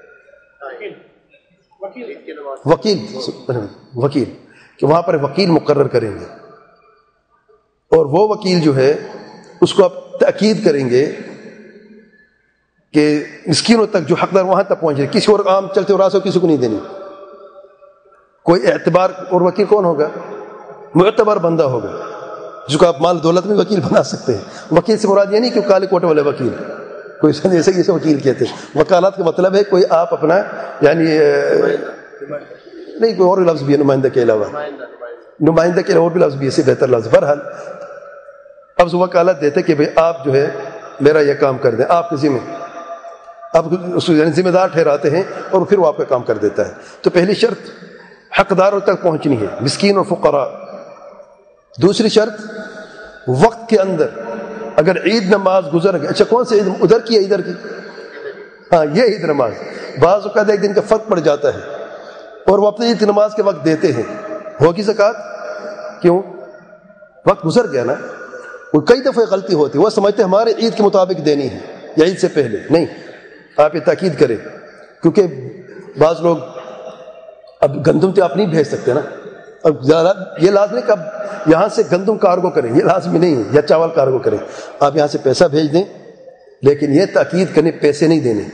وکیل کہ وہاں پر وکیل مقرر کریں گے، اور وہ وکیل جو ہے اس کو آپ تاکید کریں گے کہ مسکینوں تک جو حقدار وہاں تک پہنچ جائے. کسی اور عام چلتے راستے کسی کو نہیں دینی. کوئی اعتبار، اور وکیل کون ہوگا؟ معتبر بندہ ہوگا جس کو آپ مال دولت میں وکیل بنا سکتے ہیں. وکیل سے مراد یہ نہیں کہ کالے کوٹے والے وکیل، کوئی ایسے جیسے وکیل کہتے ہیں. وکالات کا مطلب ہے کوئی آپ اپنا یعنی نہیں، کوئی اور لفظ بھی ہے نمائندہ کے علاوہ، نمائندہ کے علاوہ اور بھی لفظ بھی ہے، اسے بہتر لفظ. بہرحال اب وکالت دیتے کہ بھئی آپ جو ہے میرا یہ کام کر دیں، آپ کے ذمہ، آپ یعنی ذمہ دار ٹھہراتے ہیں اور پھر وہ آپ کا کام کر دیتا ہے. تو پہلی شرط حقداروں تک پہنچنی ہے، مسکین اور فقراء. دوسری شرط وقت کے اندر. اگر عید نماز گزر گئی، اچھا کون سی عید؟ ادھر کی ہے ادھر کی؟ ہاں، یہ عید نماز. بعض اوقات ایک دن کا فرق پڑ جاتا ہے اور وہ اپنی عید نماز کے وقت دیتے ہیں، ہوگی زکوٰۃ؟ کیوں؟ وقت گزر گیا نا. وہ کئی دفعہ غلطی ہوتی ہے، وہ سمجھتے ہمارے عید کے مطابق دینی ہے یا عید سے پہلے. نہیں، آپ یہ تاکید کریں، کیونکہ بعض لوگ اب گندم تو آپ نہیں بھیج سکتے نا. اب یہ لازمی کہ اب یہاں سے گندم کارگو کریں، یہ لازمی نہیں ہے، یا چاول کارگو کریں. آپ یہاں سے پیسہ بھیج دیں، لیکن یہ تاکید کرنے پیسے نہیں دینے.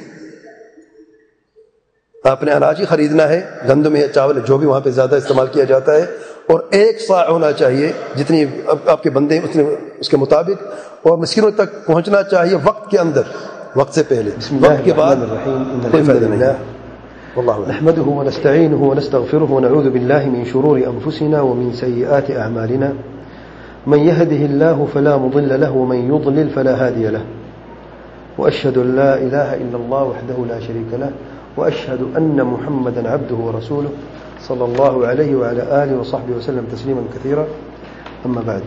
آپ نے اناج ہی خریدنا ہے، گندم یا چاول جو بھی وہاں پہ زیادہ استعمال کیا جاتا ہے، اور 1 صاع ہونا چاہیے جتنی آپ کے بندے اتنے اس کے مطابق، اور مسکینوں تک پہنچنا چاہیے وقت کے اندر، وقت سے پہلے. وقت کے بعد کوئی فائدہ نہیں. نحمده ونستعينه ونستغفره ونعوذ بالله من شرور أنفسنا ومن سيئات أعمالنا من يهده الله فلا مضل له ومن يضلل فلا هادي له وأشهد أن لا إله إلا الله وحده لا شريك له وأشهد أن محمدا عبده ورسوله صلى الله عليه وعلى آله وصحبه وسلم تسليما كثيرا. أما بعد،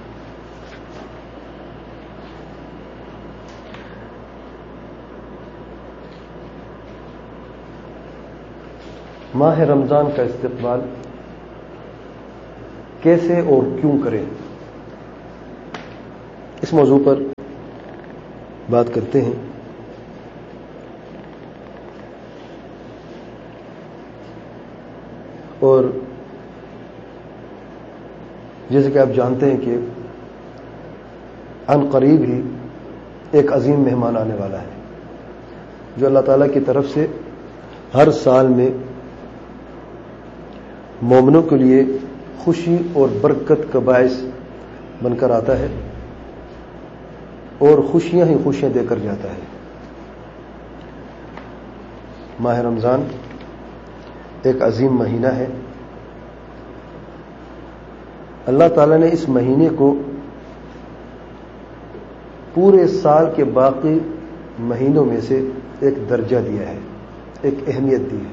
ماہ رمضان کا استقبال کیسے اور کیوں کریں، اس موضوع پر بات کرتے ہیں اور جیسے کہ آپ جانتے ہیں کہ عن قریب ہی ایک عظیم مہمان آنے والا ہے جو اللہ تعالیٰ کی طرف سے ہر سال میں مومنوں کے لیے خوشی اور برکت کا باعث بن کر آتا ہے اور خوشیاں ہی خوشیاں دے کر جاتا ہے. ماہ رمضان ایک عظیم مہینہ ہے. اللہ تعالیٰ نے اس مہینے کو پورے سال کے باقی مہینوں میں سے ایک درجہ دیا ہے, ایک اہمیت دی ہے.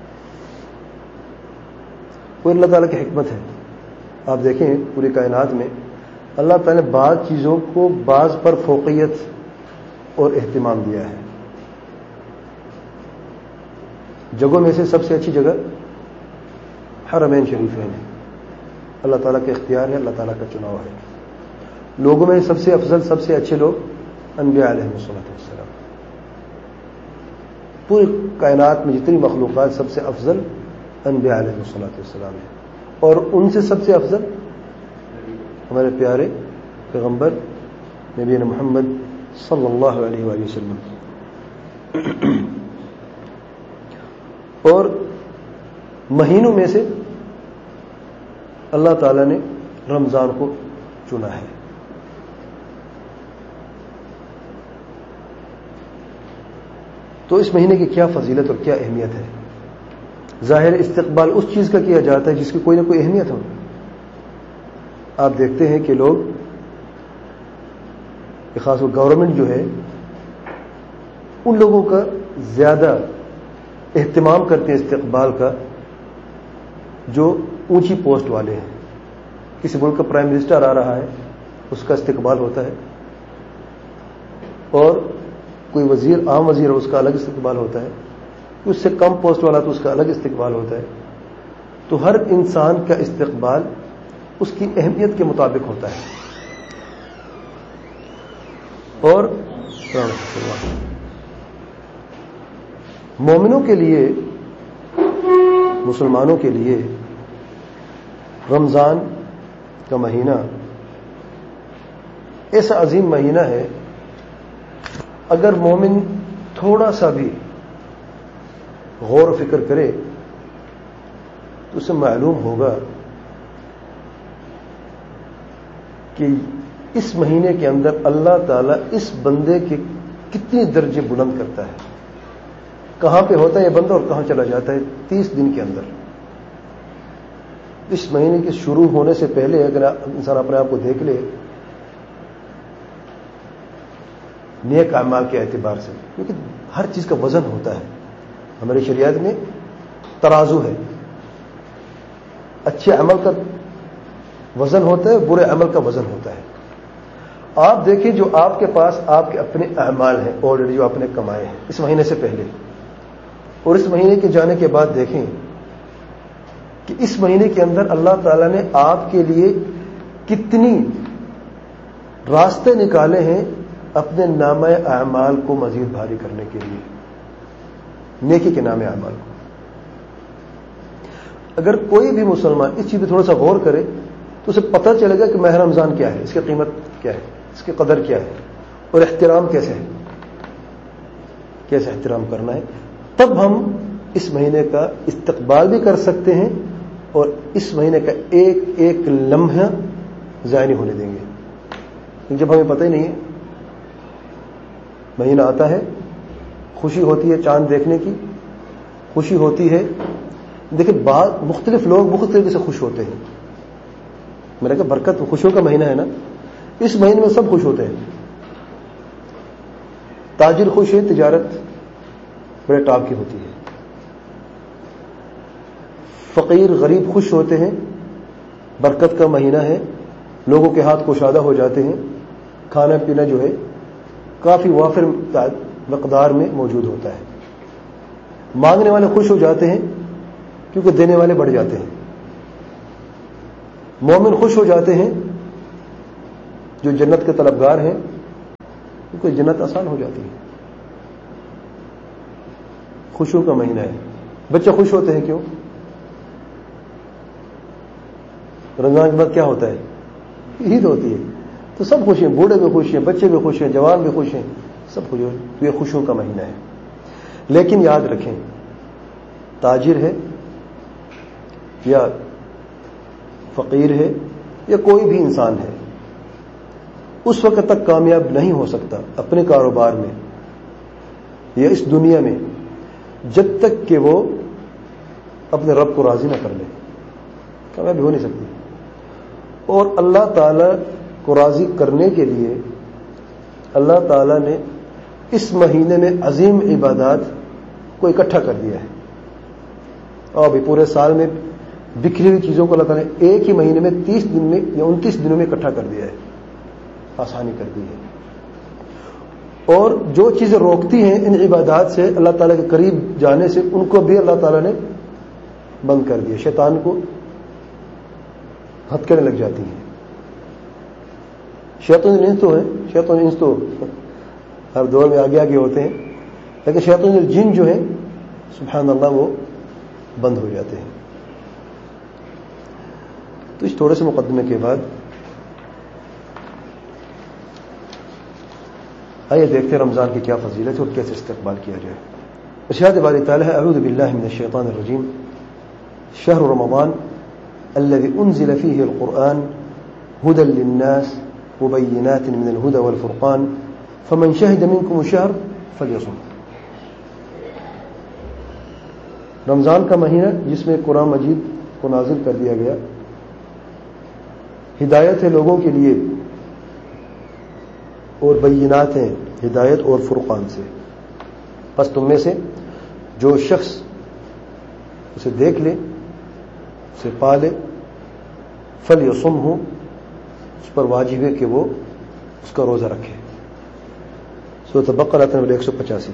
وہ اللہ تعالیٰ کی حکمت ہے. آپ دیکھیں پوری کائنات میں اللہ تعالیٰ نے بعض چیزوں کو بعض پر فوقیت اور اہتمام دیا ہے. جگہوں میں سے سب سے اچھی جگہ حرمین شریفین ہے. اللہ تعالیٰ کا اختیار ہے, اللہ تعالیٰ کا چناؤ ہے. لوگوں میں سب سے افضل, سب سے اچھے لوگ انبیاء علیہ السلام. پوری کائنات میں جتنی مخلوقات سب سے افضل انبیاء علیہ السلام ہے, اور ان سے سب سے افضل ہمارے پیارے پیغمبر نبی محمد صلی اللہ علیہ وآلہ وسلم. اور مہینوں میں سے اللہ تعالیٰ نے رمضان کو چنا ہے. تو اس مہینے کی کیا فضیلت اور کیا اہمیت ہے؟ ظاہر استقبال اس چیز کا کیا جاتا ہے جس کی کوئی نہ کوئی اہمیت ہو. آپ دیکھتے ہیں کہ لوگ, خاص طور گورنمنٹ جو ہے, ان لوگوں کا زیادہ اہتمام کرتے ہیں استقبال کا جو اونچی پوسٹ والے ہیں. کسی ملک کا پرائم منسٹر آ رہا ہے, اس کا استقبال ہوتا ہے, اور کوئی وزیر, عام وزیر ہے, اس کا الگ استقبال ہوتا ہے. اس سے کم پوسٹ والا تو اس کا الگ استقبال ہوتا ہے. تو ہر انسان کا استقبال اس کی اہمیت کے مطابق ہوتا ہے. اور مومنوں کے لیے, مسلمانوں کے لیے رمضان کا مہینہ ایسا عظیم مہینہ ہے, اگر مومن تھوڑا سا بھی غور و فکر کرے تو اسے معلوم ہوگا کہ اس مہینے کے اندر اللہ تعالیٰ اس بندے کے کتنے درجے بلند کرتا ہے. کہاں پہ ہوتا ہے یہ بندہ اور کہاں چلا جاتا ہے 30 دن کے اندر. اس مہینے کے شروع ہونے سے پہلے اگر انسان اپنے آپ کو دیکھ لے نیک اعمال کے اعتبار سے, کیونکہ ہر چیز کا وزن ہوتا ہے. ہماری شریعت میں ترازو ہے, اچھے عمل کا وزن ہوتا ہے, برے عمل کا وزن ہوتا ہے. آپ دیکھیں جو آپ کے پاس آپ کے اپنے اعمال ہیں آلریڈی جو آپ نے کمائے ہیں اس مہینے سے پہلے, اور اس مہینے کے جانے کے بعد دیکھیں کہ اس مہینے کے اندر اللہ تعالیٰ نے آپ کے لیے کتنی راستے نکالے ہیں اپنے نامہ اعمال کو مزید بھاری کرنے کے لیے, نیکی کے نام اعمال کو. اگر کوئی بھی مسلمان اس چیز پہ تھوڑا سا غور کرے تو اسے پتہ چلے گا کہ ماہ رمضان کیا ہے, اس کی قیمت کیا ہے, اس کی قدر کیا ہے, اور احترام کیسے ہے, کیسے احترام کرنا ہے. تب ہم اس مہینے کا استقبال بھی کر سکتے ہیں اور اس مہینے کا ایک ایک لمحہ ضائع نہیں ہونے دیں گے. جب ہمیں پتہ ہی نہیں ہے, مہینہ آتا ہے, خوشی ہوتی ہے چاند دیکھنے کی, خوشی ہوتی ہے. دیکھیں بعض مختلف لوگ مختلف طریقے سے خوش ہوتے ہیں. میں نے کہا برکت خوشیوں کا مہینہ ہے نا, اس مہینے میں سب خوش ہوتے ہیں. تاجر خوش ہے, تجارت بڑے ٹاپ کی ہوتی ہے. فقیر غریب خوش ہوتے ہیں, برکت کا مہینہ ہے, لوگوں کے ہاتھ کشادہ ہو جاتے ہیں, کھانا پینا جو ہے کافی وافر مقدار میں موجود ہوتا ہے. مانگنے والے خوش ہو جاتے ہیں کیونکہ دینے والے بڑھ جاتے ہیں. مومن خوش ہو جاتے ہیں جو جنت کے طلبگار ہیں کیونکہ جنت آسان ہو جاتی ہے. خوشیوں کا مہینہ ہے. بچے خوش ہوتے ہیں کیوں؟ رمضان کے بعد کیا ہوتا ہے؟ عید ہوتی ہے. تو سب خوش ہیں, بوڑھے بھی خوش ہیں, بچے بھی خوش ہیں, جوان بھی خوش ہیں, سب خوش ہیں. تو یہ خوشیوں کا مہینہ ہے. لیکن یاد رکھیں, تاجر ہے یا فقیر ہے یا کوئی بھی انسان ہے, اس وقت تک کامیاب نہیں ہو سکتا اپنے کاروبار میں یا اس دنیا میں جب تک کہ وہ اپنے رب کو راضی نہ کر لے. کامیابی ہو نہیں سکتی. اور اللہ تعالی کو راضی کرنے کے لیے اللہ تعالی نے اس مہینے میں عظیم عبادات کو اکٹھا کر دیا ہے. اور ابھی پورے سال میں بکھری ہوئی چیزوں کو اللہ تعالی نے ایک ہی مہینے میں 30 دن میں یا 29 دنوں میں اکٹھا کر دیا ہے. آسانی کر دی ہے. اور جو چیزیں روکتی ہیں ان عبادات سے اللہ تعالیٰ کے قریب جانے سے, ان کو بھی اللہ تعالیٰ نے بند کر دیا. شیطان کو ہتھکڑیں لگ جاتی ہیں. شیطان انس تو ہیں, شیطان انس تو ہر دور میں آگے آگے ہوتے ہیں, لیکن شیطان الجن جو ہیں سبحان اللہ وہ بند ہو جاتے ہیں. تو اس تھوڑے سے مقدمے کے بعد آئیے دیکھتے ہیں رمضان کی کیا فضیلت ہے اور کیسے استقبال کیا جائے. ارشاد باری تعالیٰ ہے, اعوذ باللہ من الشیطان الرجیم, شہر رمضان الذي انزل فيه القرآن هدى للناس وبينات من الهدى والفرقان فمن شهد منكم الشهر فليصم. رمضان کا مہینہ جس میں قرآن مجید کو نازل کر دیا گیا, ہدایت ہے لوگوں کے لیے اور بینات ہیں ہدایت اور فرقان سے. بس تم میں سے جو شخص اسے دیکھ لے, اسے پا لے, فلیصم ہو, اس پر واجب ہے کہ وہ اس کا روزہ رکھے. سورۃ بقرہ نمبر 185.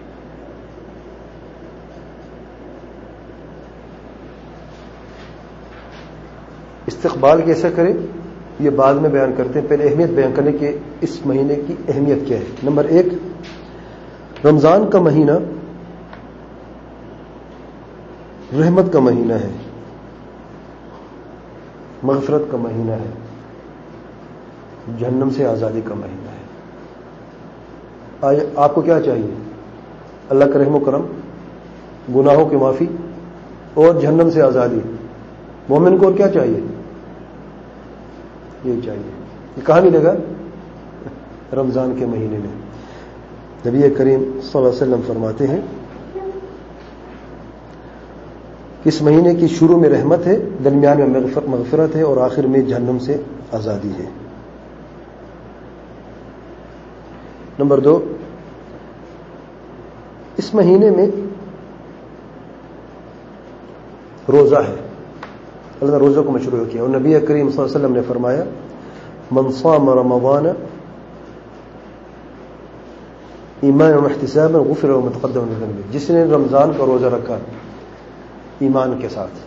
استقبال کیسا کرے یہ بعد میں بیان کرتے ہیں. پہلے اہمیت بیان کرنے کے اس مہینے کی اہمیت کیا ہے. نمبر 1, رمضان کا مہینہ رحمت کا مہینہ ہے, مغفرت کا مہینہ ہے, جہنم سے آزادی کا مہینہ ہے. آج آپ کو کیا چاہیے؟ اللہ کا رحم و کرم, گناہوں کی معافی اور جہنم سے آزادی. مومن کو اور کیا چاہیے؟ یہ چاہیے. یہ کہاں ملے گا؟ رمضان کے مہینے میں. نبی کریم صلی اللہ علیہ وسلم فرماتے ہیں کہ اس مہینے کی شروع میں رحمت ہے, درمیان میں مغفرت ہے اور آخر میں جہنم سے آزادی ہے. نمبر 2, اس مہینے میں روزہ ہے. اللہ نے روزوں کو مشروع کیا اور نبی کریم صلی اللہ علیہ وسلم نے فرمایا, من صام رمضان ایمانا واحتسابا غفر له ما تقدم من ذنبه. جس نے رمضان کا روزہ رکھا ایمان کے ساتھ,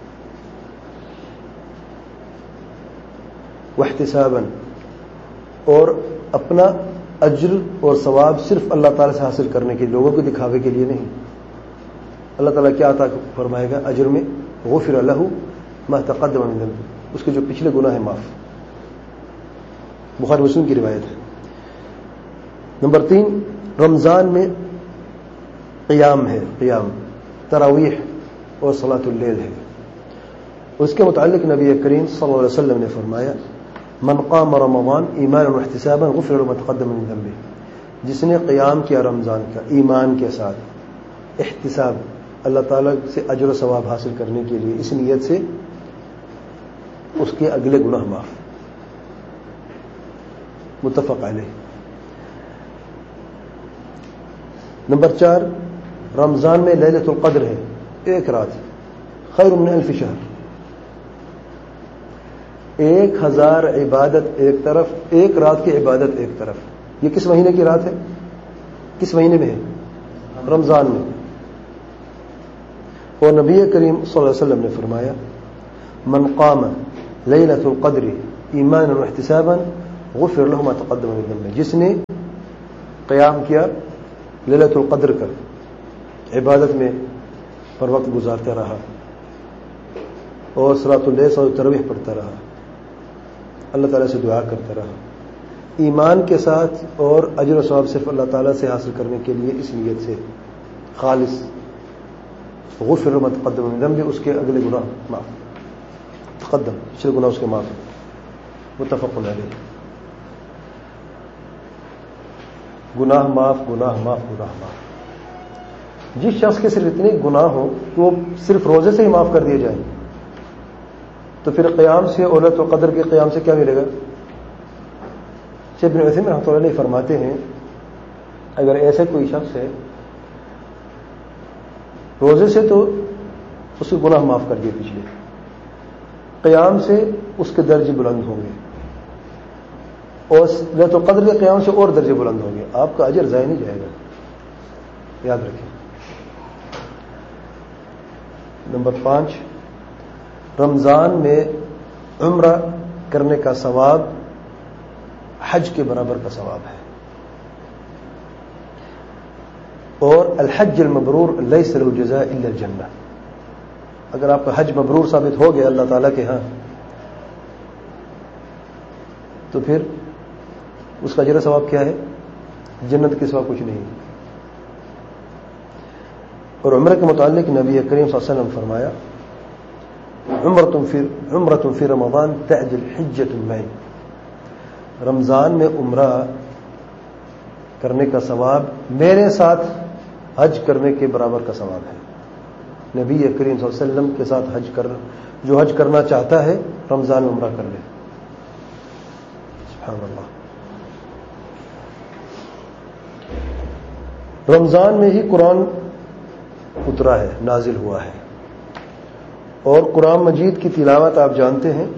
واحتسابا, اور اپنا اجر اور ثواب صرف اللہ تعالی سے حاصل کرنے کے, لوگوں کو دکھاوے کے لیے نہیں. اللہ تعالیٰ کیا عطا فرمائے گا اجر میں؟ غفر له ما تقدم من ذنبه, اس کے جو پچھلے گناہ ہیں معاف. بخاری مسلم کی روایت ہے. نمبر 3, رمضان میں قیام ہے, قیام, تراویح اور صلاۃ اللیل ہے. اس کے متعلق نبی کریم صلی اللہ علیہ وسلم نے فرمایا, من قام رمضان ایمانا واحتسابا غفر له ما تقدم من ذنبه. جس نے قیام کیا رمضان کا ایمان کے ساتھ, احتساب, اللہ تعالیٰ سے اجر و ثواب حاصل کرنے کے لیے, اس نیت سے اس کے اگلے گناہ معاف. متفق علیہ. نمبر 4, رمضان میں لیلۃ القدر ہے, ایک رات, خیر من الف شہر. 1000 عبادت ایک طرف, ایک رات کی عبادت ایک طرف. یہ کس مہینے کی رات ہے؟ کس مہینے میں ہے؟ رمضان میں. اور نبی کریم صلی اللہ علیہ وسلم نے فرمایا, من قام لیلۃ القدر ایمانا واحتسابا غفر له ما تقدم من ذنبه. جس نے قیام کیا لیلۃ القدر کا، عبادت میں پر وقت گزارتا رہا اور صلاۃ اللیل اور تراویح پڑھتا رہا، اللہ تعالیٰ سے دعا کرتا رہا، ایمان کے ساتھ اور اجر و ثواب صرف اللہ تعالیٰ سے حاصل کرنے کے لیے اس نیت سے خالص، غفر ما تقدم من ذنبه، اس کے اگلے گناہ معاف، تقدم پچھلے گناہ اس کے معاف، متفق علیہ، گناہ معاف، گناہ معاف، گناہ معاف۔ جس شخص کے صرف اتنے گناہ ہوں کہ وہ صرف روزے سے ہی معاف کر دیے جائیں، تو پھر قیام سے اور لیلۃ القدر کے قیام سے کیا ملے گا؟ شیخ ابن عثیمین رحمۃ اللہ علیہ فرماتے ہیں اگر ایسے کوئی شخص ہے روزے سے تو اس کے گناہ معاف کر دیے پچھلے، قیام سے اس کے درجے بلند ہوں گے اور لیلۃ القدر کے قیام سے اور درجے بلند ہوں گے، آپ کا اجر ضائع نہیں جائے گا، یاد رکھیں۔ نمبر 5، رمضان میں عمرہ کرنے کا ثواب حج کے برابر کا ثواب ہے، اور الحج المبرور لیس له جزاء الا الجنہ، اگر آپ کا حج مبرور ثابت ہو گیا اللہ تعالیٰ کے ہاں تو پھر اس کا اجر ثواب کیا ہے؟ جنت کے سوا کچھ نہیں۔ اور عمرہ کے متعلق نبی کریم صلی اللہ علیہ وسلم فرمایا عمرۃ فی رمضان تعدل حجۃ معی، رمضان میں عمرہ کرنے کا ثواب میرے ساتھ حج کرنے کے برابر کا ثواب ہے۔ نبی کریم صلی اللہ علیہ وسلم کے ساتھ جو حج کرنا چاہتا ہے رمضان میں عمرہ کر لے، سبحان اللہ۔ رمضان میں ہی قرآن اترا ہے، نازل ہوا ہے، اور قرآن مجید کی تلاوت آپ جانتے ہیں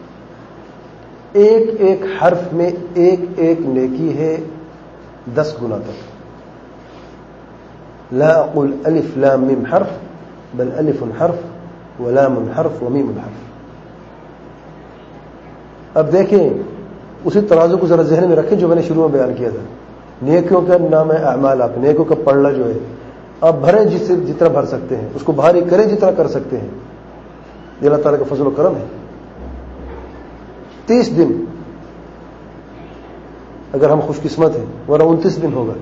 ایک ایک حرف میں ایک ایک نیکی ہے 10 گنا تک۔ لا اقول الف لام میم حرف بل الف حرف ولام حرف ومیم حرف۔ اب دیکھیں اسی ترازو کو ذرا ذہن میں رکھیں جو میں نے شروع میں بیان کیا تھا، نیکیوں کا نام ہے اعمال، آپ نیکیوں کا پڑھنا جو ہے آپ بھریں جتنا بھر سکتے ہیں، اس کو بھاری کریں جتنا کر سکتے ہیں، یہ اللہ تعالیٰ کا فضل و کرم ہے۔ 30 دن اگر ہم خوش قسمت ہیں، ورنہ 29 دن ہوگا۔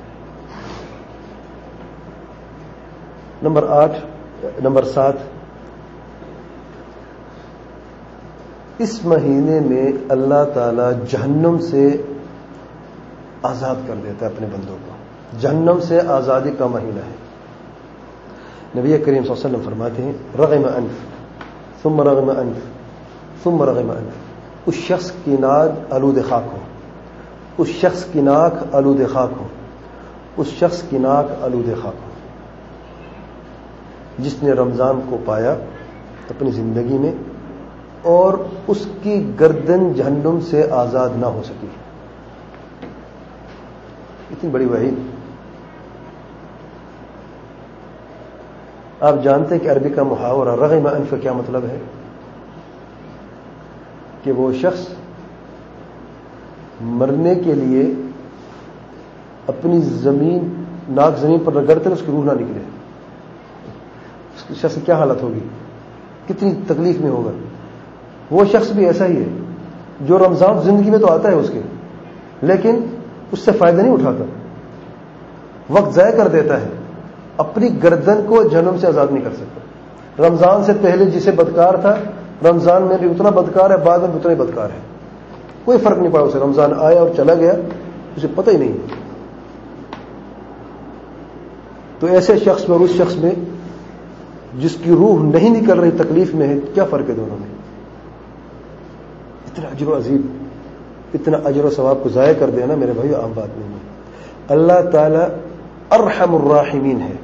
نمبر 7، اس مہینے میں اللہ تعالی جہنم سے آزاد کر دیتا ہے اپنے بندوں کو، جہنم سے آزادی کا مہینہ ہے۔ نبی کریم صلی اللہ علیہ وسلم فرماتے ہیں رغم انف ثم رغم انف ثم رغم انف، اس شخص کی ناک آلود خاک ہو، اس شخص کی ناک آلود خاک ہو، اس شخص کی ناک آلود خاک ہو جس نے رمضان کو پایا اپنی زندگی میں اور اس کی گردن جہنم سے آزاد نہ ہو سکی۔ اتنی بڑی وعید۔ آپ جانتے ہیں کہ عربی کا محاورہ رغم انف کا کیا مطلب ہے؟ کہ وہ شخص مرنے کے لیے اپنی ناک زمین پر رگڑتے اس کی روح نہ نکلے، اس شخص کی کیا حالت ہوگی، کتنی تکلیف میں ہوگا۔ وہ شخص بھی ایسا ہی ہے جو رمضان زندگی میں تو آتا ہے اس کے، لیکن اس سے فائدہ نہیں اٹھاتا، وقت ضائع کر دیتا ہے، اپنی گردن کو جہنم سے آزاد نہیں کر سکتا۔ رمضان سے پہلے جسے بدکار تھا رمضان میں بھی اتنا بدکار ہے، بعد میں بھی اتنا ہی بدکار ہے، کوئی فرق نہیں پڑا اسے، رمضان آیا اور چلا گیا اسے پتہ ہی نہیں۔ تو ایسے شخص میں اور اس شخص میں جس کی روح نہیں نکل رہی تکلیف میں ہے، کیا فرق ہے دونوں میں؟ اتنا اجر و عظیم، اتنا اجر و ثواب کو ضائع کر دینا میرے بھائی عام بات نہیں ہے۔ اللہ تعالی ارحم الراحمین ہے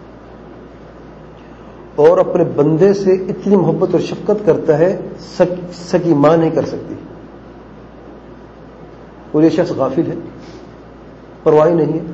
اور اپنے بندے سے اتنی محبت اور شفقت کرتا ہے سکی ماں نہیں کر سکتی۔ اور یہ شخص غافل ہے، پرواہ نہیں ہے،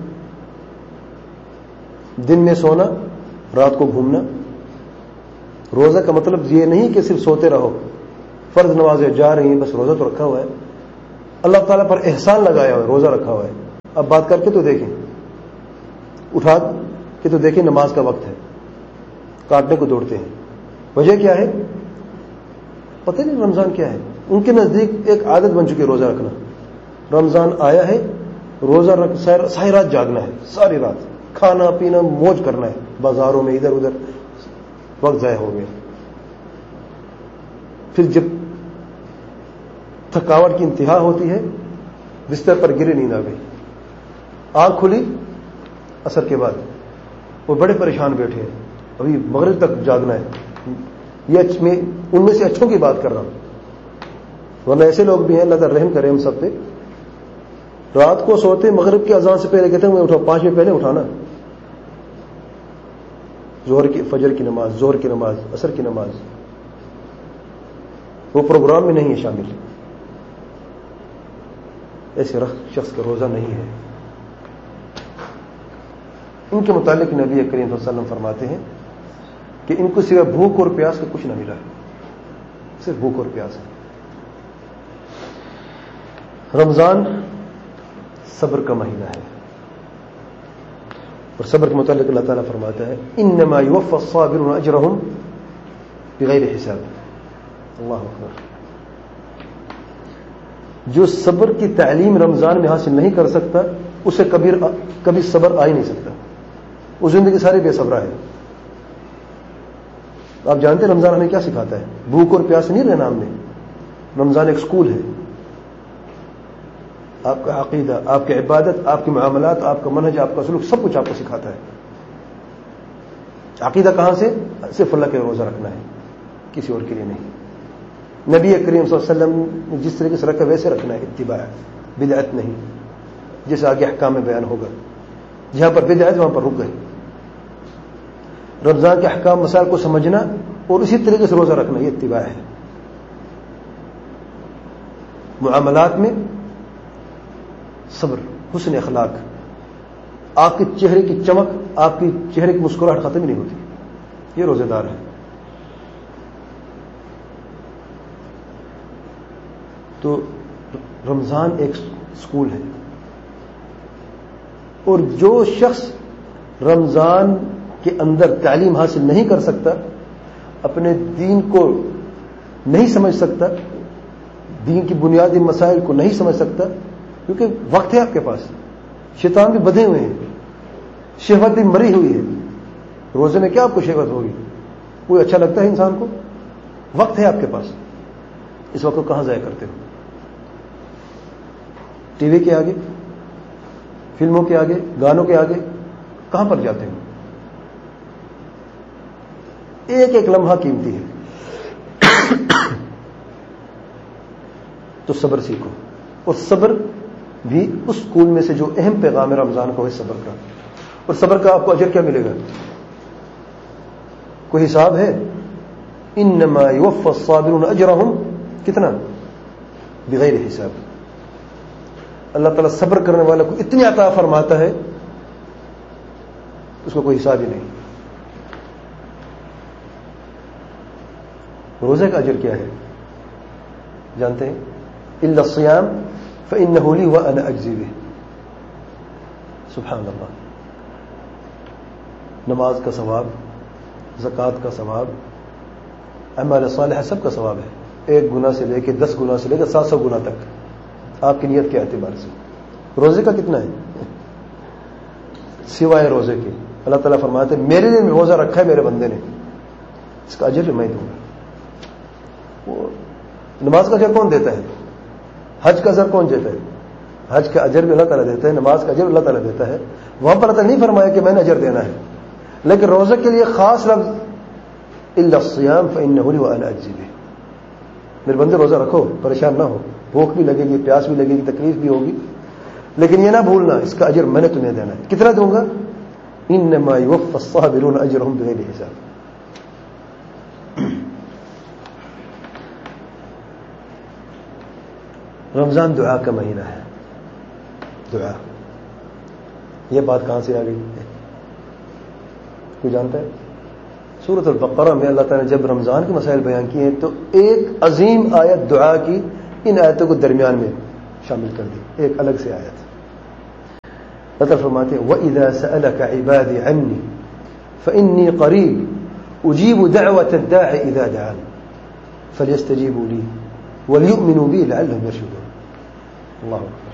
دن میں سونا رات کو گھومنا۔ روزہ کا مطلب یہ نہیں کہ صرف سوتے رہو، فرض نمازیں جا رہی ہیں بس روزہ تو رکھا ہوا ہے، اللہ تعالیٰ پر احسان لگایا ہوا ہے، روزہ رکھا ہوا ہے، اب بات کر کے تو دیکھیں، اٹھا کے تو دیکھیں نماز کا وقت ہے، کاٹنے کو دوڑتے ہیں. وجہ کیا ہے؟ پتہ نہیں رمضان کیا ہے. ان کے نزدیک ایک عادت بن چکی ہے روزہ رکھنا. رمضان آیا ہے، روزہ رکھ ساری رات جاگنا ہے، ساری رات کھانا پینا موج کرنا ہے، بازاروں میں ادھر ادھر وقت ضائع ہو گیا. پھر جب تھکاوٹ کی انتہا ہوتی ہے، بستر پر گرے، نیند آ گئی، آنکھ کھلی عصر کے بعد، وہ بڑے پریشان بیٹھے ہیں، ابھی مغرب تک جاگنا ہے. یہ میں ان میں سے اچھوں کی بات کر رہا ہوں، ورنہ ایسے لوگ بھی ہیں، اللہ تعالیٰ رحم کرے ہم سب پہ. رات کو سوتے مغرب کی اذان سے پہلے کہتے ہیں میں اٹھا 5 منٹ پہلے اٹھانا، ظہر کی فجر کی نماز، ظہر کی نماز، عصر کی نماز، وہ پروگرام میں نہیں ہے شامل. ایسے شخص کا روزہ نہیں ہے. ان کے متعلق نبی کریم صلی اللہ علیہ وسلم فرماتے ہیں کہ ان کو صرف بھوک اور پیاس کا کچھ نہ ملا، صرف بھوک اور پیاس ہے. رمضان صبر کا مہینہ ہے، اور صبر کے متعلق اللہ تعالیٰ فرماتا ہے انما یوفی الصابرون اجرهم بغیر حساب. اللہ اکبر. جو صبر کی تعلیم رمضان میں حاصل نہیں کر سکتا اسے کبھی صبر آ ہی نہیں سکتا. وہ زندگی ساری بے صبرا ہے. آپ جانتے ہیں رمضان ہمیں کیا سکھاتا ہے؟ بھوک اور پیاس نہیں رہنا ہم نے. رمضان ایک سکول ہے. آپ کا عقیدہ، آپ کی عبادت، آپ کے معاملات، آپ کا منہج، آپ کا سلوک، سب کچھ آپ کو سکھاتا ہے. عقیدہ کہاں سے؟ صرف اللہ کے روزہ رکھنا ہے، کسی اور کے لیے نہیں. نبی کریم صلی اللہ علیہ وسلم نے جس طریقے سے رکھا ویسے رکھنا ہے، اتباع، بدعت نہیں. جیسے آگے احکام میں بیان ہوگا، جہاں پر بدعت وہاں پر رک گئے. رمضان کے احکام مسائل کو سمجھنا اور اسی طریقے سے روزہ رکھنا، یہ اتباع ہے. معاملات میں صبر، حسن اخلاق، آپ کے چہرے کی چمک، آپ کی چہرے کی مسکراہٹ ختم نہیں ہوتی. یہ روزے دار ہے. تو رمضان ایک سکول ہے، اور جو شخص رمضان کے اندر تعلیم حاصل نہیں کر سکتا، اپنے دین کو نہیں سمجھ سکتا، دین کی بنیادی مسائل کو نہیں سمجھ سکتا، کیونکہ وقت ہے آپ کے پاس، شیطان بھی بدھے ہوئے ہیں، شہوت بھی مری ہوئی ہے. روزے میں کیا آپ کو شہوت ہوگی؟ کوئی اچھا لگتا ہے انسان کو؟ وقت ہے آپ کے پاس، اس وقت کو کہاں ضائع کرتے ہو؟ ٹی وی کے آگے، فلموں کے آگے، گانوں کے آگے کہاں پر جاتے ہو؟ ایک ایک لمحہ قیمتی ہے. تو صبر سیکھو، اور صبر بھی اس سکول میں سے جو اہم پیغام ہے رمضان کا ہے صبر کا. اور صبر کا آپ کو اجر کیا ملے گا؟ کوئی حساب ہے؟ انما یوفی الصابرون اجرهم کتنا؟ بغیر حساب. اللہ تعالیٰ صبر کرنے والے کو اتنی عطا فرماتا ہے اس کو کوئی حساب ہی نہیں. روزے کا اجر کیا ہے جانتے ہیں؟ الا الصيام فانه لي وانا اجزي به. سبحان اللہ. نماز کا ثواب، زکوٰۃ کا ثواب، اعمال صالحہ سب کا ثواب ہے. 1 گنا سے لے کے 10 گنا سے لے کے 700 گنا تک آپ کی نیت کے اعتبار سے. روزے کا کتنا ہے سوائے روزے کے؟ اللہ تعالیٰ فرماتے ہیں میرے لیے روزہ رکھا ہے میرے بندے نے، اس کا اجر میں دوں گا. وہ نماز کا اجر کون دیتا ہے؟ حج کا اجر کون دیتا ہے؟ حج کا اجر بھی اللہ تعالیٰ دیتا ہے، نماز کا اجر اللہ تعالیٰ دیتا ہے. وہاں پر اللہ نہیں فرمایا کہ میں نے اجر دینا ہے، لیکن روزے کے لیے خاص لفظ الا الصيام فانه لي وانا اجزي به. میرے بندے روزہ رکھو، پریشان نہ ہو، بھوک بھی لگے گی، پیاس بھی لگے گی، تکلیف بھی ہوگی، لیکن یہ نہ بھولنا اس کا اجر میں نے تمہیں دینا ہے. کتنا دوں گا؟ انما يوفى الصابرون اجرهم بغیر حساب. رمضان دعا کا مہینہ ہے. دعا، یہ بات کہاں سے آ گئی کوئی جانتا ہے؟ سورۃ البقرہ میں اللہ تعالیٰ نے جب رمضان کے مسائل بیان کیے ہیں تو ایک عظیم آیت دعا کی ان آیتوں کو درمیان میں شامل کر دی، ایک الگ سے آیت. اللہ فرماتے ہیں وَإِذَا سَأَلَكَ عِبَادِي عَنِّي فَإِنِّي قَرِيبٌ أُجِيبُ دَعْوَةَ الدَّاعِ إِذَا دَعَانِ فَلْيَسْتَجِيبُوا لِي وَلْيُؤْمِنُوا بِي لَعَلَّهُمْ يَرْشُدُونَ. اللہ اکبر.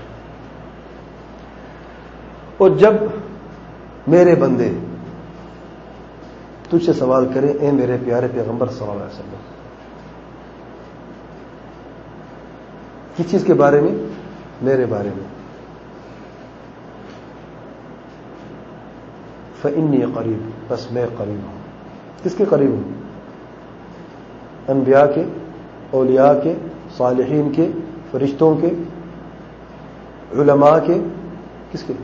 اور جب میرے بندے تجھ سے سوال کریں اے میرے پیارے پیغمبر صلی اللہ علیہ وسلم, کس چیز کے بارے میں؟ میرے بارے میں. فإنی قریب, بس میں قریب ہوں. کس کے قریب ہوں؟ انبیاء کے, اولیاء کے, صالحین کے, فرشتوں کے, علماء کے, کس کے؟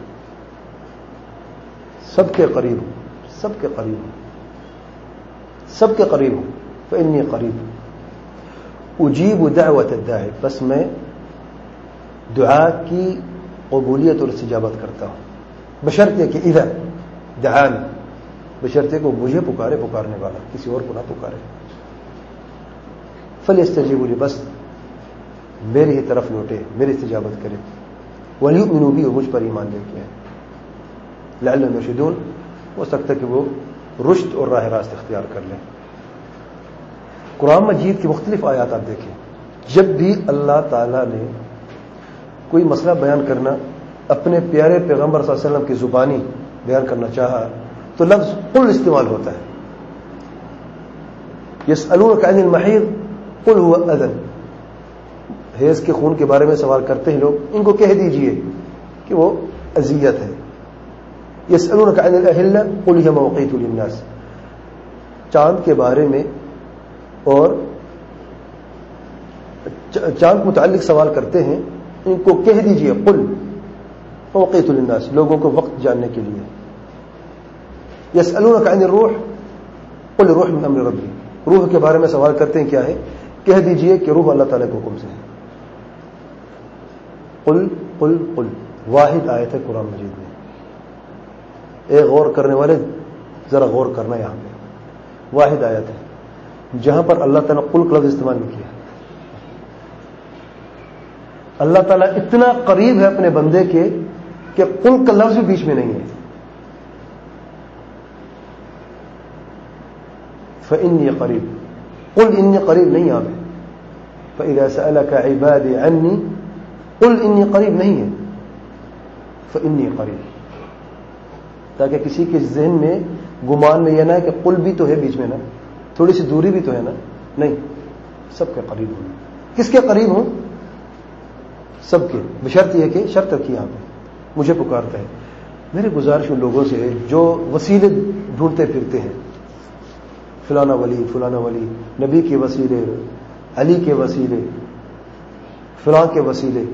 سب کے قریب ہوں, سب کے قریب ہوں, سب کے قریب ہوں. فإنی قریب اجیب دعوت الداعی, بس میں دعا کی قبولیت اور استجابت کرتا ہوں, بشرطے کہ اذا دعان, بشرطے کو مجھے پکارے, پکارنے والا, کسی اور کو نہ پکارے. فلیستجیبوا لی, بس میری ہی طرف لوٹے, میری استجابت کرے. ولیؤمنوا بی, اور مجھ پر ایمان لے کے آئے. لعلہم یرشدون, ہو سکتا ہے کہ وہ رشد اور راہ راست اختیار کر لیں. قرآن مجید کی مختلف آیات آپ دیکھیں, جب بھی اللہ تعالیٰ نے کوئی مسئلہ بیان کرنا اپنے پیارے پیغمبر صلی اللہ علیہ وسلم کی زبانی بیان کرنا چاہا تو لفظ قل استعمال ہوتا ہے. یسألونک عن المحیض قل هو اذن, حیض کے خون کے بارے میں سوال کرتے ہیں لوگ, ان کو کہہ دیجئے کہ وہ اذیت ہے. یسألونک عن الاہلہ قل ہی مواقیت للناس, چاند کے بارے میں اور چاند متعلق سوال کرتے ہیں, ان کو کہہ دیجئے قل مواقیت للناس, لوگوں کو وقت جاننے کے لیے. یسألونک عن الروح قل الروح من امر ربی, روح کے بارے میں سوال کرتے ہیں, کیا ہے؟ کہہ دیجئے کہ روح اللہ تعالیٰ کے حکم سے ہے. قل قل قل, واحد آیت ہے قرآن مجید میں. ایک غور کرنے والے ذرا غور کرنا, یہاں پہ واحد آیت ہے جہاں پر اللہ تعالیٰ قل کا لفظ استعمال نہیں کیا. اللہ تعالیٰ اتنا قریب ہے اپنے بندے کے کہ قل کا لفظ بھی بیچ میں نہیں ہے. فإنی قریب, قل انی قریب نہیں یہاں پہ. فإذا سألك عبادی عنی قل انی قریب نہیں ہے, فإنی قریب, تاکہ کسی کے ذہن میں گمان میں یہ نہ ہے کہ قل بھی تو ہے بیچ میں نا, تھوڑی سی دوری بھی تو ہے نا. نہیں, سب کے قریب ہوں. کس کے قریب ہوں؟ سب کے, بشرط یہ کہ شرط رکھی یہاں پہ, مجھے پکارتا ہے. میرے گزارش ان لوگوں سے جو وسیلے ڈھونڈتے پھرتے ہیں, فلانا ولی, فلانا ولی, نبی کے وسیلے, علی کے وسیلے, فلاں کے وسیلے,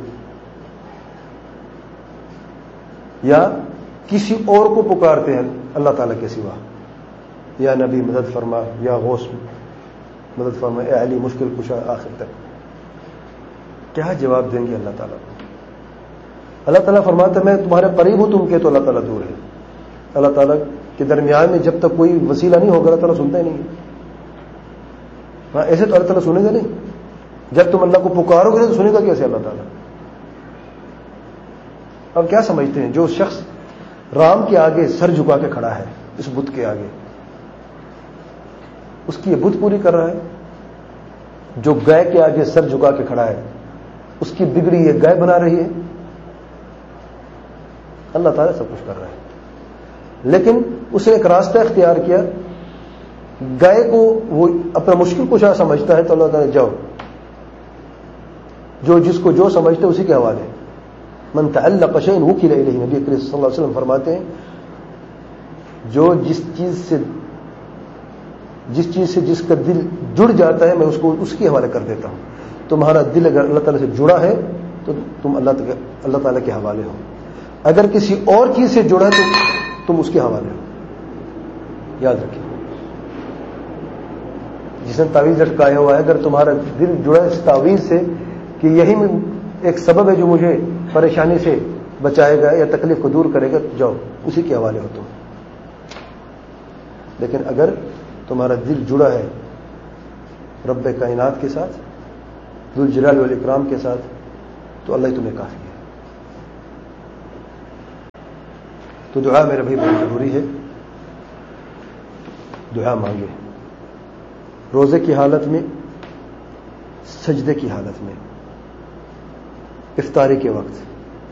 یا کسی اور کو پکارتے ہیں اللہ تعالیٰ کے سوا, یا نبی مدد فرما, یا غوث مدد فرما, اے علی مشکل کشا, آخر تک. کیا جواب دیں گے اللہ تعالیٰ کو؟ اللہ تعالیٰ فرماتا ہے میں تمہارے قریب ہوں, تم کہ تو اللہ تعالیٰ دور ہے. اللہ تعالیٰ کے درمیان میں جب تک کوئی وسیلہ نہیں ہوگا اللہ تعالیٰ سنتا ہی نہیں ہے. ہاں, ایسے تو اللہ تعالیٰ سنے گا نہیں. جب تم اللہ کو پکارو گے تو سنے گا کیسے اللہ تعالیٰ؟ اب کیا سمجھتے ہیں جو شخص رام کے آگے سر جھکا کے کھڑا ہے, اس بت کے آگے, اس کی یہ بت پوری کر رہا ہے. جو گائے کے آگے سر جھکا کے کھڑا ہے, اس کی بگڑی یہ گائے بنا رہی ہے. اللہ تعالیٰ سب کچھ کر رہا ہے, لیکن اس نے ایک راستہ اختیار کیا. گائے کو وہ اپنا مشکل کشا سمجھتا ہے تو اللہ تعالیٰ جاؤ, جو جس کو جو سمجھتے اسی کے حوالے. من تعلق شیئا وکل الیہ, نبی کریم صلی اللہ علیہ وسلم فرماتے ہیں جو جس چیز سے جس کا دل جڑ جاتا ہے میں اس کو اس کے حوالے کر دیتا ہوں. تمہارا دل اگر اللہ تعالیٰ سے جڑا ہے تو تم اللہ تعالیٰ کے حوالے ہو, اگر کسی اور چیز سے جڑا ہے تو تم اس کے حوالے ہو. یاد رکھیں, جس نے تعویذ لٹکایا ہوا ہے, اگر تمہارا دل جڑا ہے اس تعویذ سے کہ یہی ایک سبب ہے جو مجھے پریشانی سے بچائے گا یا تکلیف کو دور کرے گا, تو جاؤ اسی کے حوالے ہو تم. لیکن اگر تمہارا دل جڑا ہے رب کائنات کے ساتھ, ذو الجلال والاکرام کے ساتھ, تو اللہ ہی تمہیں کافی ہے. تو دعا میرے بھائی بہت ضروری ہے. دعا مانگے روزے کی حالت میں, سجدے کی حالت میں, افطاری کے وقت.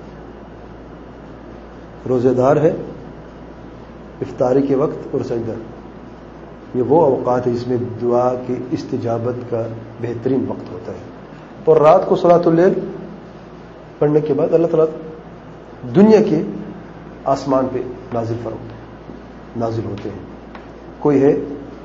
روزے دار ہے, افطاری کے وقت اور سجدہ, یہ وہ اوقات ہے جس میں دعا کی استجابت کا بہترین وقت ہوتا ہے. اور رات کو صلاۃ اللیل پڑھنے کے بعد اللہ تعالیٰ دنیا کے آسمان پہ نازل ہوتے ہیں. کوئی ہے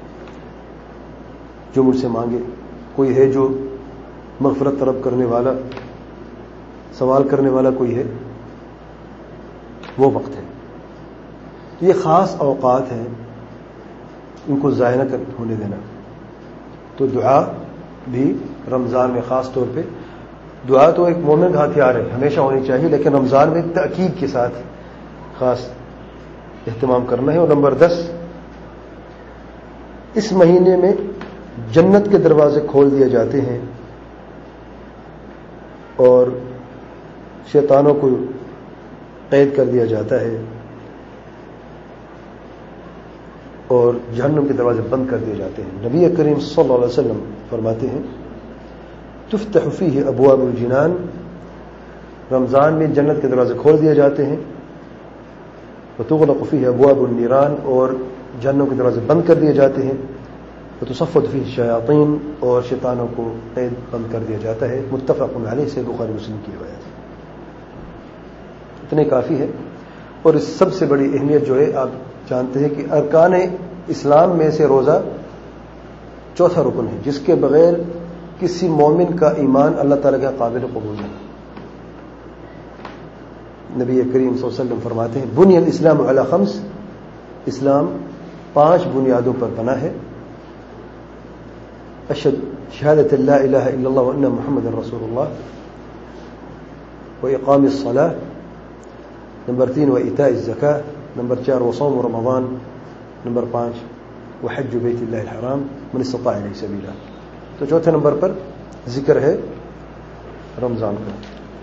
جو مجھ سے مانگے, کوئی ہے جو مغفرت طلب کرنے والا, سوال کرنے والا کوئی ہے, وہ وقت ہے. یہ خاص اوقات ہیں, ان کو ضائع نہ ہونے دینا. تو دعا بھی رمضان میں خاص طور پہ, دعا تو ایک مومن کا ہتھیار ہے, ہمیشہ ہونی چاہیے, لیکن رمضان میں تاکید کے ساتھ خاص اہتمام کرنا ہے. اور نمبر 10, اس مہینے میں جنت کے دروازے کھول دیے جاتے ہیں اور شیطانوں کو قید کر دیا جاتا ہے اور جہنم کے دروازے بند کر دیے جاتے ہیں. نبی کریم صلی اللہ علیہ وسلم فرماتے ہیں تفتح فیہ ابواب الجنان, رمضان میں جنت کے دروازے کھول دیے جاتے ہیں. وتغلق فیہ ابواب النیران, اور جہنم کے دروازے بند کر دیے جاتے ہیں. وتصفد فیہ الشیاطین, اور شیطانوں کو قید بند کر دیا جاتا ہے. متفق علیہ, سے بخاری مسلم کی روایت. اتنے کافی ہے. اور اس سب سے بڑی اہمیت جو ہے, آپ جانتے ہیں کہ ارکان اسلام میں سے روزہ چوتھا رکن ہے, جس کے بغیر کسی مومن کا ایمان اللہ تعالیٰ کا قابل قبول نہیں. نبی کریم صلی اللہ علیہ وسلم فرماتے ہیں بنی الاسلام علی خمس, اسلام 5 بنیادوں پر بنا ہے. شہادت لا الہ الا اللہ وان محمد رسول اللہ, واقام الصلاۃ, نمبر 3 وایتاء الزکاۃ, نمبر 4 وصوم رمضان, نمبر 5 وحج بیت اللہ الحرام من استطاع الیہ سبیلا. تو چوتھے نمبر پر ذکر ہے رمضان کا.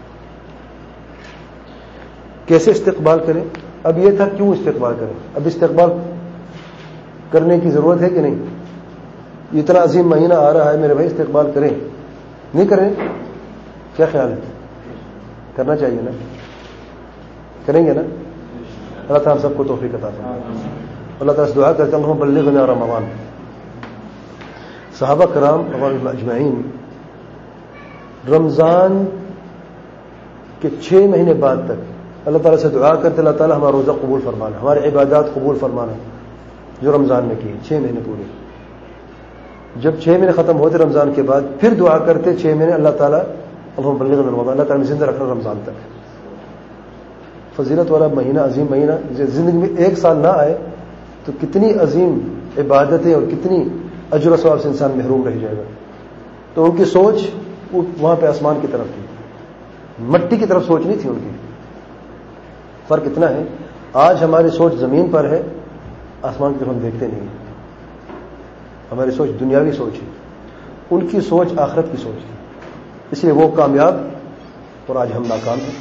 کیسے استقبال کریں؟ اب یہ تھا کیوں استقبال کریں, اب استقبال کرنے کی ضرورت ہے کہ نہیں؟ اتنا عظیم مہینہ آ رہا ہے میرے بھائی, استقبال کریں نہیں کریں؟ کیا خیال ہے؟ کرنا چاہیے نا, کریں گے نا؟ اللہ تعالیٰ سب کو توفیق عطا فرمائے. اللہ تعالیٰ سے دعا کرتا ہوں بلغنا رمضان. صحابہ کرام رضوان اجمعین رمضان کے 6 مہینے بعد تک اللہ تعالیٰ سے دعا کرتے اللہ تعالیٰ ہمارا روزہ قبول فرمانا, ہمارے عبادات قبول فرمانا, جو رمضان میں کیے 6 مہینے پورے. جب 6 مہینے ختم ہوتے رمضان کے بعد, پھر دعا کرتے 6 مہینے اللہ تعالیٰ اللہم بلغنا رمضان, اللہ تعالیٰ زندہ رکھنا رمضان تک. فضیلت والا مہینہ, عظیم مہینہ, زندگی میں 1 سال نہ آئے تو کتنی عظیم عبادتیں اور کتنی اجر و ثواب سے انسان محروم رہ جائے گا. تو ان کی سوچ وہاں پہ آسمان کی طرف تھی, مٹی کی طرف سوچ نہیں تھی ان کی. فرق اتنا ہے, آج ہماری سوچ زمین پر ہے, آسمان کی طرف ہم دیکھتے نہیں ہیں. ہماری سوچ دنیاوی سوچ ہے, ان کی سوچ آخرت کی سوچ ہے. اس لیے وہ کامیاب اور آج ہم ناکام ہیں.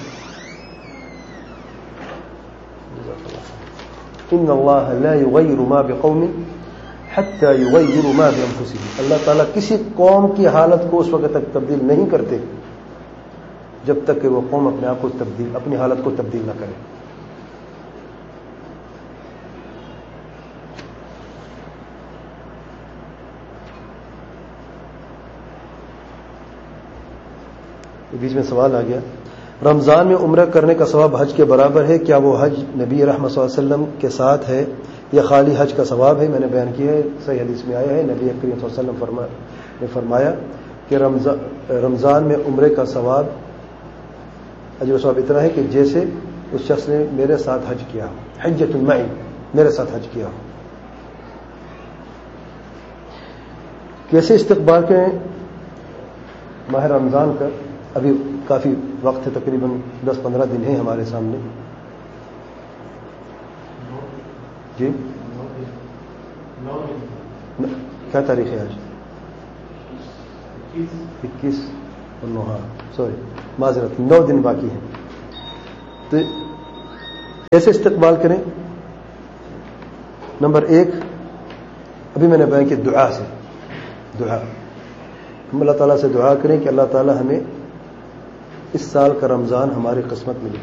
ان اللہ لا یغیر ما بقوم حتی یغیروا ما بانفسهم, اللہ تعالیٰ کسی قوم کی حالت کو اس وقت تک تبدیل نہیں کرتے جب تک کہ وہ قوم اپنے آپ کو اپنی حالت کو تبدیل نہ کرے. بیچ میں سوال آ گیا, رمضان میں عمرہ کرنے کا ثواب حج کے برابر ہے, کیا وہ حج نبی رحمت صلی اللہ علیہ وسلم کے ساتھ ہے یا خالی حج کا ثواب ہے؟ میں نے بیان کیا ہے, صحیح حدیث میں آیا ہے, نبی کریم صلی اللہ علیہ وسلم نے فرمایا کہ رمضان میں عمرے کا ثواب, اجر و ثواب اتنا ہے کہ جیسے اس شخص نے میرے ساتھ حج کیا ہو, حجۃ معی, میرے ساتھ حج کیا ہو. کیسے استقبال کریں ماہ رمضان کا؟ ابھی کافی وقت ہے, تقریباً 10-15 دن ہیں ہمارے سامنے. جی کیا تاریخ ہے آج؟ 21 سوری معذرت, 9 دن باقی ہیں. تو کیسے استقبال کریں؟ نمبر 1 ابھی میں نے بیان کیا دعا سے. دعا ہم اللہ تعالیٰ سے دعا کریں کہ اللہ تعالیٰ ہمیں اس سال کا رمضان ہماری قسمت میں لکھ